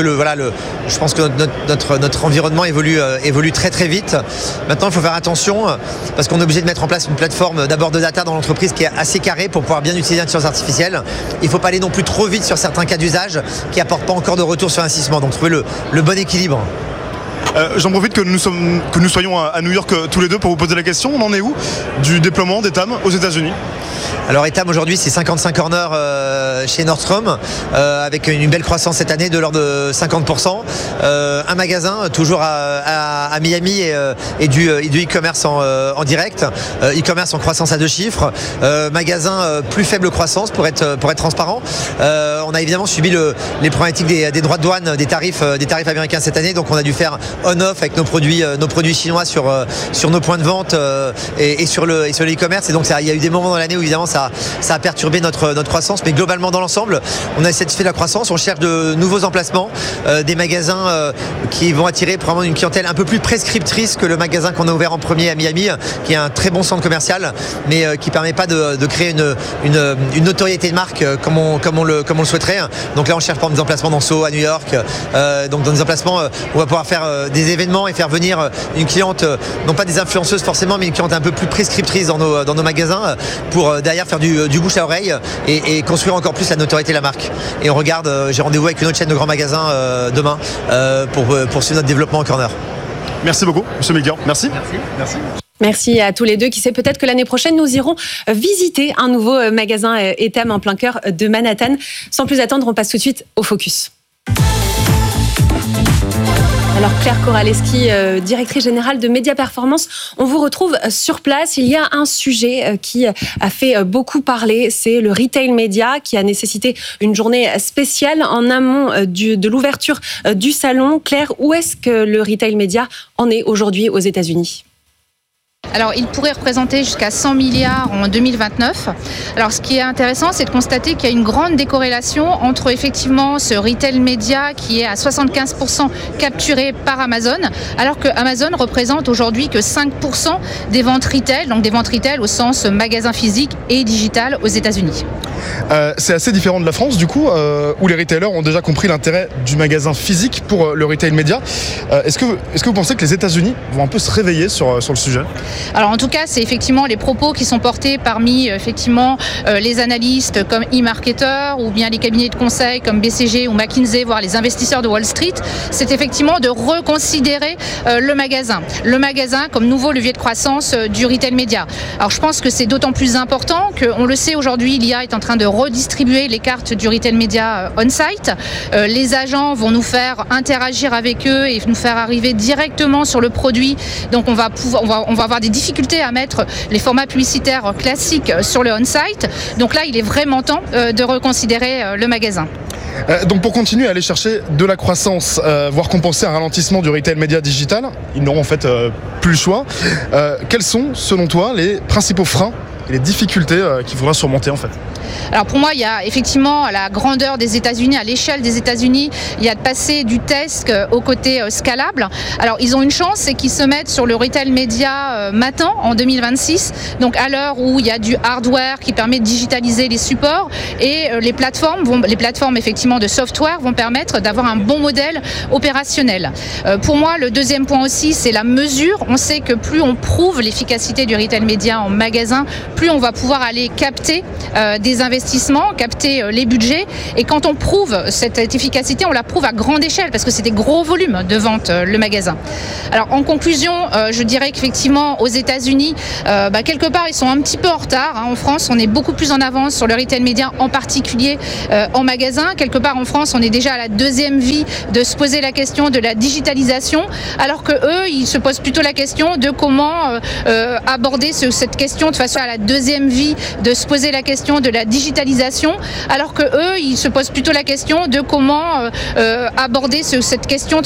je pense que notre environnement évolue très très vite. Maintenant, il faut faire attention parce qu'on est obligé de mettre en place une plateforme d'abord de data dans l'entreprise qui est assez carrée pour pouvoir bien utiliser l'intelligence artificielle. Il ne faut pas aller non plus trop vite sur certains cas d'usage qui n'apportent pas encore de retour sur investissement. Donc trouver le bon équilibre. J'en profite que nous soyons à New York tous les deux pour vous poser la question. On en est où du déploiement d'Etam aux États-Unis ? Alors Etam aujourd'hui, c'est 55 corners chez Nordstrom, avec une belle croissance cette année de l'ordre de 50%. Un magasin toujours à Miami et du e-commerce en direct. E-commerce en croissance à 2 chiffres. Magasin plus faible croissance pour être transparent. On a évidemment subi les problématiques des droits de douane, des tarifs américains cette année. Donc on a dû faire on-off avec nos produits chinois sur nos points de vente et sur le e-commerce. Et donc il y a eu des moments dans l'année où évidemment ça a perturbé notre croissance, mais globalement dans l'ensemble, on a satisfait la croissance. On cherche de nouveaux emplacements, des magasins qui vont attirer probablement une clientèle un peu plus prescriptrice que le magasin qu'on a ouvert en premier à Miami, qui est un très bon centre commercial, mais qui permet pas de créer une notoriété de marque comme on le souhaiterait. Donc là, on cherche par exemple des emplacements dans Soho, à New York, donc dans des emplacements où on va pouvoir faire des événements et faire venir une cliente, non pas des influenceuses forcément, mais une cliente un peu plus prescriptrice dans nos magasins, pour derrière faire du bouche à oreille et construire encore plus la notoriété de la marque. Et on regarde, j'ai rendez-vous avec une autre chaîne de grands magasins demain pour poursuivre notre développement en corner. Merci beaucoup, monsieur Milker. Merci. Merci à tous les deux. Qui sait, peut-être que l'année prochaine, nous irons visiter un nouveau magasin Etam en plein cœur de Manhattan. Sans plus attendre, on passe tout de suite au Focus. Alors Claire Koraleski, directrice générale de Média Performance, on vous retrouve sur place. Il y a un sujet qui a fait beaucoup parler, c'est le retail média qui a nécessité une journée spéciale en amont de l'ouverture du salon. Claire, où est-ce que le retail média en est aujourd'hui aux États-Unis ? Alors, il pourrait représenter jusqu'à 100 milliards en 2029. Alors, ce qui est intéressant, c'est de constater qu'il y a une grande décorrélation entre effectivement ce retail média qui est à 75% capturé par Amazon, alors que Amazon représente aujourd'hui que 5% des ventes retail, donc des ventes retail au sens magasin physique et digital aux États-Unis. C'est assez différent de la France, du coup, où les retailers ont déjà compris l'intérêt du magasin physique pour le retail média. Est-ce que vous pensez que les États-Unis vont un peu se réveiller sur le sujet ? Alors en tout cas, c'est effectivement les propos qui sont portés parmi effectivement les analystes comme eMarketer ou bien les cabinets de conseil comme BCG ou McKinsey, voire les investisseurs de Wall Street, c'est effectivement de reconsidérer le magasin comme nouveau levier de croissance du retail média. Alors je pense que c'est d'autant plus important qu'on le sait aujourd'hui, l'IA est en train de redistribuer les cartes du retail média on-site. Les agents vont nous faire interagir avec eux et nous faire arriver directement sur le produit. Donc on va avoir des difficultés à mettre les formats publicitaires classiques sur le on-site. Donc là, il est vraiment temps de reconsidérer le magasin. Donc pour continuer à aller chercher de la croissance, voire compenser un ralentissement du retail média digital, ils n'auront en fait plus le choix. Quels sont, selon toi, les principaux freins et les difficultés qu'il faudra surmonter en fait? Alors pour moi, il y a effectivement à la grandeur des États-Unis, à l'échelle des États-Unis, il y a de passer du test au côté scalable. Alors ils ont une chance, c'est qu'ils se mettent sur le retail média maintenant, en 2026, donc à l'heure où il y a du hardware qui permet de digitaliser les supports et les plateformes effectivement de software vont permettre d'avoir un bon modèle opérationnel. Pour moi, le deuxième point aussi, c'est la mesure. On sait que plus on prouve l'efficacité du retail média en magasin, plus on va pouvoir aller capter des investissements, capter les budgets. Et quand on prouve cette efficacité, on la prouve à grande échelle parce que c'est des gros volumes de vente, le magasin. Alors en conclusion, je dirais qu'effectivement aux États-Unis, quelque part ils sont un petit peu en retard. En France, on est beaucoup plus en avance sur le retail média, en particulier en magasin. Quelque part en France, on est déjà à la deuxième vie de se poser la question de la digitalisation, alors que eux, ils se posent plutôt la question de comment aborder cette question de façon à la deuxième vie de se poser la question de la digitalisation, alors que eux, ils se posent plutôt la question de comment aborder cette question